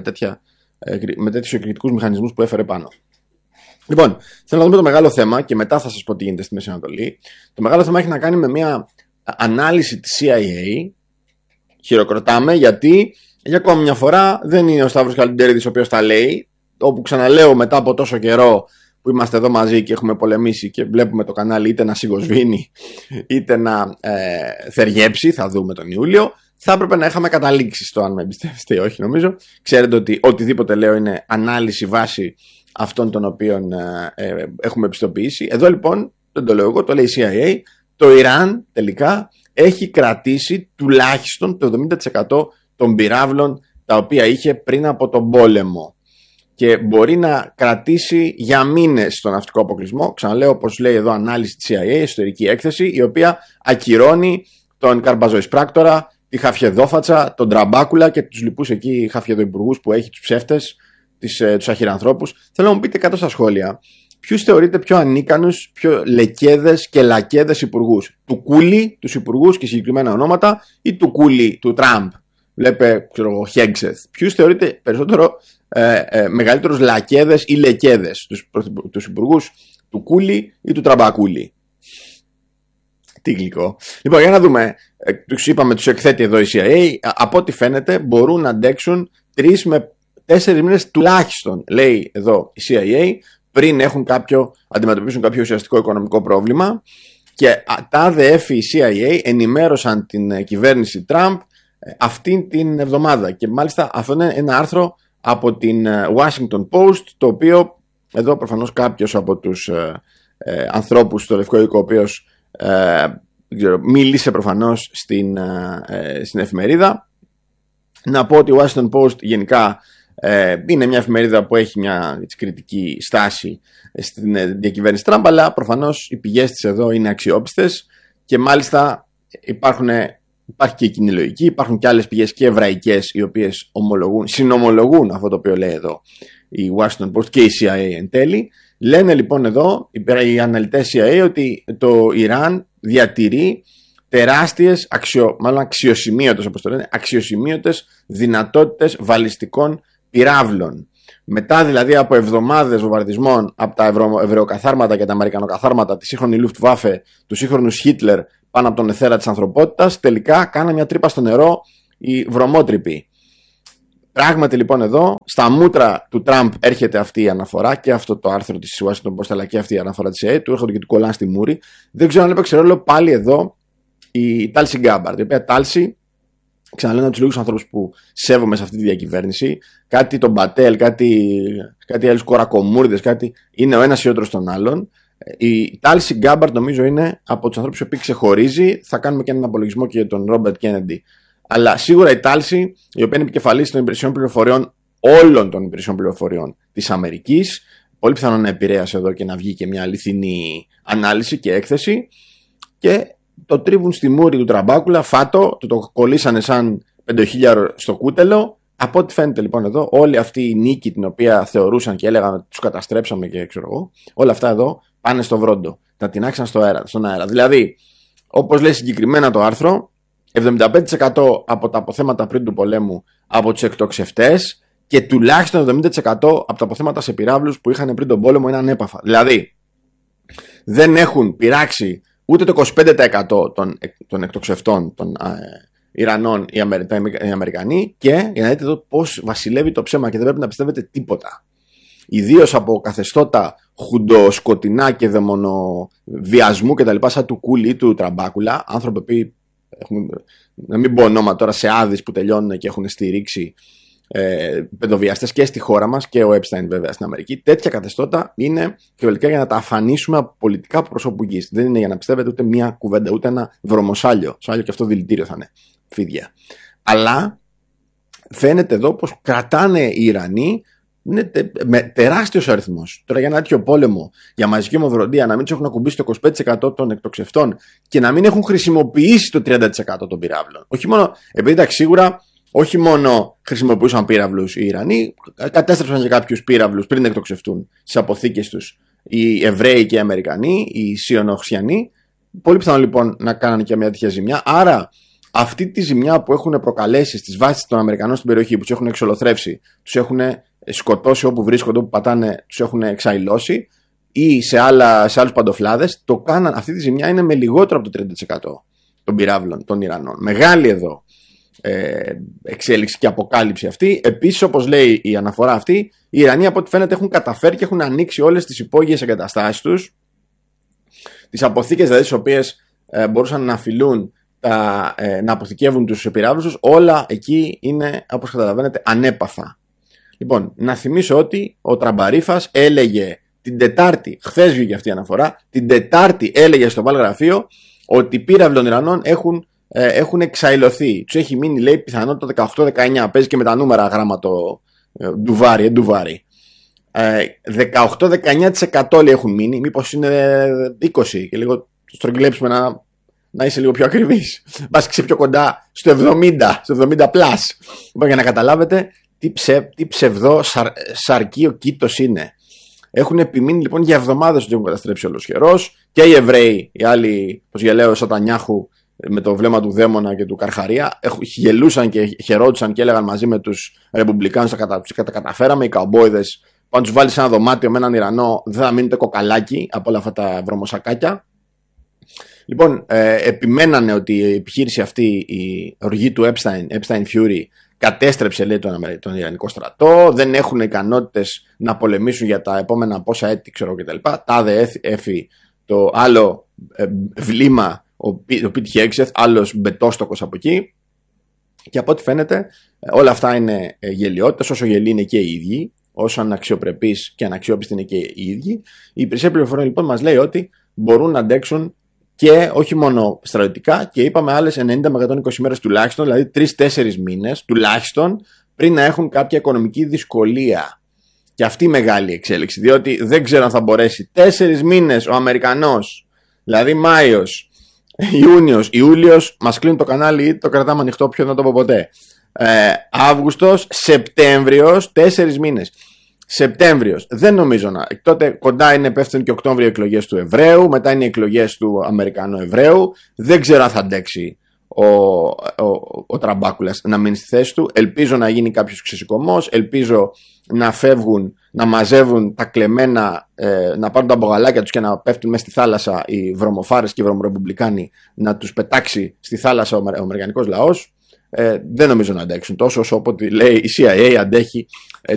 με τέτοιους εκρηκτικούς μηχανισμούς που έφερε πάνω. Λοιπόν, θέλω να δούμε το μεγάλο θέμα και μετά θα σας πω τι γίνεται στη Μέση Ανατολή. Το μεγάλο θέμα έχει να κάνει με μια ανάλυση της CIA. Χειροκροτάμε, γιατί για ακόμη μια φορά δεν είναι ο Σταύρος Καλλιντέρηδης ο οποίος τα λέει. Όπου, ξαναλέω, μετά από τόσο καιρό που είμαστε εδώ μαζί και έχουμε πολεμήσει και βλέπουμε το κανάλι είτε να σιγοσβήνει είτε να θεριέψει, θα δούμε τον Ιούλιο, θα έπρεπε να είχαμε καταλήξει στο αν με εμπιστεύεστε ή όχι, νομίζω. Ξέρετε ότι οτιδήποτε λέω είναι ανάλυση βάση αυτών των οποίων έχουμε επιστοποιήσει. Εδώ λοιπόν, δεν το λέω εγώ, το λέει η CIA, το Ιράν τελικά έχει κρατήσει τουλάχιστον το 70% των πυράβλων τα οποία είχε πριν από τον πόλεμο. Και μπορεί να κρατήσει για μήνες τον ναυτικό αποκλεισμό. Ξαναλέω, όπως λέει εδώ ανάλυση της CIA, ιστορική έκθεση, η οποία ακυρώνει τον Καρμπαζοεισπράκτορα, τη Χαφιεδόφατσα, τον Τραμπάκουλα και τους λοιπούς εκεί χαφιεδοϊπουργούς που έχει, τους ψεύτες, τους αχυρανθρώπους. Θέλω να μου πείτε κάτω στα σχόλια, ποιους θεωρείτε πιο ανίκανους, πιο λεκέδες και λακέδες υπουργούς? Του Κούλι, τους υπουργούς και συγκεκριμένα ονόματα, ή του Κούλι, του Τραμπ? Βλέπε, ξέρω εγώ, Χέγκσεθ. Ποιους θεωρείτε περισσότερο μεγαλύτερους λακέδες ή λεκέδες? Τους υπουργούς του Κούλι ή του Τραμπακούλι? Τι γλυκό. Λοιπόν, για να δούμε. Τους είπαμε, τους εκθέτει εδώ η CIA. Από ό,τι φαίνεται μπορούν να αντέξουν 3 με 4 μήνες τουλάχιστον, λέει εδώ η CIA, πριν αντιμετωπίσουν κάποιο ουσιαστικό οικονομικό πρόβλημα. Και τα ΑΔΕΦ, η CIA, ενημέρωσαν την κυβέρνηση Τραμπ αυτήν την εβδομάδα. Και μάλιστα αυτό είναι ένα άρθρο από την Washington Post, το οποίο εδώ προφανώς κάποιος από τους ανθρώπους στο Λευκό Οίκο, ο οποίος μίλησε προφανώς στην εφημερίδα. Να πω ότι η Washington Post γενικά είναι μια εφημερίδα που έχει μια κριτική στάση στην διακυβέρνηση Τραμπ, αλλά προφανώς οι πηγές της εδώ είναι αξιόπιστες και μάλιστα υπάρχει και η κοινή λογική, υπάρχουν και άλλες πηγές και εβραϊκές οι οποίες συνομολογούν αυτό το οποίο λέει εδώ η Washington Post και η CIA εν τέλει. Λένε λοιπόν εδώ οι αναλυτές CIA ότι το Ιράν διατηρεί τεράστιες, μάλλον αξιοσημείωτες, όπως το λένε, αξιοσημείωτες δυνατότητες βαλιστικών πυράβλων. Μετά δηλαδή από εβδομάδες βομβαρδισμών από τα ευρεοκαθάρματα και τα αμερικανοκαθάρματα, τη σύγχρονη Luftwaffe, του σύγχρονου Χίτλερ πάνω από τον εθέρα της ανθρωπότητας, τελικά κάνανε μια τρύπα στο νερό οι βρωμότρυποι. Πράγματι λοιπόν εδώ, στα μούτρα του Τραμπ έρχεται αυτή η αναφορά και αυτό το άρθρο της Washington Post, αλλά και αυτή η αναφορά της ΕΕ, του έρχονται και του κολλάνε στη μούρη. Δεν ξέρω αν έπαιξε ρόλο πάλι εδώ η Tulsi Gabbard, η οποία Tulsi, ξαναλέω, από τους λίγους ανθρώπους που σέβομαι σε αυτή τη διακυβέρνηση, κάτι τον Πατέλ, κάτι άλλους κορακομούρδες, κάτι είναι ο ένας ιότερος των άλλων. Η Tulsi Gabbard νομίζω είναι από τους ανθρώπους που ξεχωρίζει. Θα κάνουμε και έναν απολογισμό και για τον Robert Kennedy. Αλλά σίγουρα η Tulsi, η οποία είναι επικεφαλής των υπηρεσιών πληροφοριών, όλων των υπηρεσιών πληροφοριών της Αμερικής, πολύ πιθανό να επηρέασε εδώ και να βγει και μια αληθινή ανάλυση και έκθεση. Και το τρίβουν στη μούρη του Τραμπάκουλα, φάτο, το κολλήσανε σαν 5.000 στο κούτελο. Από ό,τι φαίνεται λοιπόν εδώ, όλη αυτή η νίκη την οποία θεωρούσαν και έλεγαν ότι τους καταστρέψαμε και ξέρω εγώ, όλα αυτά εδώ πάνε στο βρόντο. Τα τεινάξαν στον αέρα. Δηλαδή, όπως λέει συγκεκριμένα το άρθρο, 75% από τα αποθέματα πριν του πολέμου από τους εκτοξευτές και τουλάχιστον 70% από τα αποθέματα σε πυράβλους που είχαν πριν τον πόλεμο είναι ανέπαφα. Δηλαδή, δεν έχουν πειράξει ούτε το 25% των εκτοξευτών των Ιρανών οι Αμερικανοί, και για να δείτε εδώ πώς βασιλεύει το ψέμα και δεν πρέπει να πιστεύετε τίποτα. Ιδίως από καθεστώτα χουντοσκοτεινά και δαιμονοβιασμού και τα λοιπά, σαν του Κούλι ή του Τραμπάκουλα, άνθρωποι που έχουν, να μην πω ονόμα τώρα, σε άδεις που τελειώνουν και έχουν στηρίξει παιδοβιαστές και στη χώρα μας, και ο Epstein βέβαια στην Αμερική. Τέτοια καθεστώτα είναι κυριολεκτικά για να τα αφανίσουμε από πολιτικά προσώπου γης. Δεν είναι για να πιστεύετε ούτε μια κουβέντα, ούτε ένα βρωμοσάλιο. Σάλιο και αυτό δηλητήριο θα είναι. Φίδια. Αλλά φαίνεται εδώ πως κρατάνε οι Ιρανοί με τεράστιος αριθμός. Τώρα για ένα τέτοιο πόλεμο, για μαζική ομοφροντία, να μην τους έχουν ακουμπήσει το 25% των εκτοξευτών και να μην έχουν χρησιμοποιήσει το 30% των πυράβλων. Όχι μόνο, επειδή εντάξει, σίγουρα όχι μόνο χρησιμοποιούσαν πύραυλους οι Ιρανοί, κατέστρεψαν και κάποιους πύραυλους πριν εκτοξευτούν στις αποθήκες τους οι Εβραίοι και οι Αμερικανοί, οι Σιωνοξιανοί. Πολύ πιθανό λοιπόν να κάνανε και μια τέτοια ζημιά. Άρα αυτή τη ζημιά που έχουν προκαλέσει στις βάσεις των Αμερικανών στην περιοχή, που τους έχουν εξολοθρεύσει, τους έχουν σκοτώσει όπου βρίσκονται, όπου πατάνε, τους έχουν εξαϊλώσει, ή σε άλλους παντοφλάδες, το κάναν. Αυτή τη ζημιά είναι με λιγότερο από το 30% των πυράβλων των Ιρανών. Μεγάλη εδώ εξέλιξη και αποκάλυψη αυτή. Επίσης, όπως λέει η αναφορά αυτή, οι Ιρανοί από ό,τι φαίνεται έχουν καταφέρει και έχουν ανοίξει όλες τις υπόγειες εγκαταστάσεις τους, τις αποθήκες δηλαδή τις οποίες μπορούσαν να φυλούν, να αποθηκεύουν τους πυράβλους τους. Όλα εκεί είναι, όπως καταλαβαίνετε, ανέπαθα. Λοιπόν, να θυμίσω ότι ο Τραμπαρίφας έλεγε την Τετάρτη, χθες βγήκε αυτή η αναφορά, την Τετάρτη έλεγε στο Βαλγραφείο ότι οι πύραυλοι των Ιρανών έχουν εξαϊλωθεί. Τους έχει μείνει, λέει, πιθανότητα 18-19. Παίζει και με τα νούμερα γράμμα το ντουβάρι. 18-19% λέει έχουν μείνει. Μήπως είναι 20 και λίγο στρογγυλέψουμε να είσαι λίγο πιο ακριβής. Πας και πιο κοντά στο 70 plus. Λοιπόν, για να καταλάβετε τι ψευδό σαρκείο κήτος είναι. Έχουν επιμείνει λοιπόν για εβδομάδες ότι έχουν καταστρέψει ολοσχερός, και οι Εβραίοι, οι άλλοι, πως γελαίο Σατανιάχου με το βλέμμα του δαίμονα και του Καρχαρία, γελούσαν και χαιρόντουσαν και έλεγαν μαζί με τους Ρεπουμπλικάνους τα καταφέραμε. Οι καουμπόιδες, αν τους βάλεις σε ένα δωμάτιο με έναν Ιρανό, δεν θα μείνετε κοκαλάκι από όλα αυτά τα βρωμοσακάκια. Λοιπόν, επιμένανε ότι η επιχείρηση αυτή, η οργή του Epstein Fury, κατέστρεψε, λέει, τον Ιρανικό στρατό. Δεν έχουν ικανότητες να πολεμήσουν για τα επόμενα πόσα έτη, ξέρω κτλ. Τάδε έφη το άλλο βλήμα, ο Πίτ Χέξεθ, άλλος μπετόστοκος από εκεί. Και από ό,τι φαίνεται, όλα αυτά είναι γελιότητες. Όσο γελοί είναι και οι ίδιοι, όσο αναξιοπρεπείς και αναξιόπιστοι είναι και οι ίδιοι. Η υπηρεσία πληροφοριών λοιπόν μας λέει ότι μπορούν να αντέξουν και όχι μόνο στρατιωτικά, και είπαμε άλλες 90 με 120 μέρες τουλάχιστον, δηλαδή 3-4 μήνες τουλάχιστον, πριν να έχουν κάποια οικονομική δυσκολία. Και αυτή η μεγάλη εξέλιξη, διότι δεν ξέρω αν θα μπορέσει 4 μήνες ο Αμερικανός, δηλαδή Μάιος, Ιούνιος, Ιούλιος, μας κλείνουν το κανάλι ή το κρατάμε ανοιχτό, πιο δεν το πω ποτέ. Αύγουστος, Σεπτέμβριος, 4 μήνες. Σεπτέμβριος, δεν νομίζω να. Τότε κοντά είναι, πέφτουν και Οκτώβριο εκλογές του Εβραίου, μετά είναι οι εκλογές του Αμερικανού Εβραίου. Δεν ξέρω αν θα αντέξει ο Τραμπάκουλας να μείνει στη θέση του. Ελπίζω να γίνει κάποιος ξεσηκωμός, ελπίζω να φεύγουν, να μαζεύουν τα κλεμμένα, να πάρουν τα μπογαλάκια τους και να πέφτουν μέσα στη θάλασσα οι βρωμοφάρες και οι βρωμορεπουμπλικάνοι, να τους πετάξει στη θάλασσα ο αμερικανικός λαός. Δεν νομίζω να αντέξουν τόσο όσο όποτε λέει η CIA αντέχει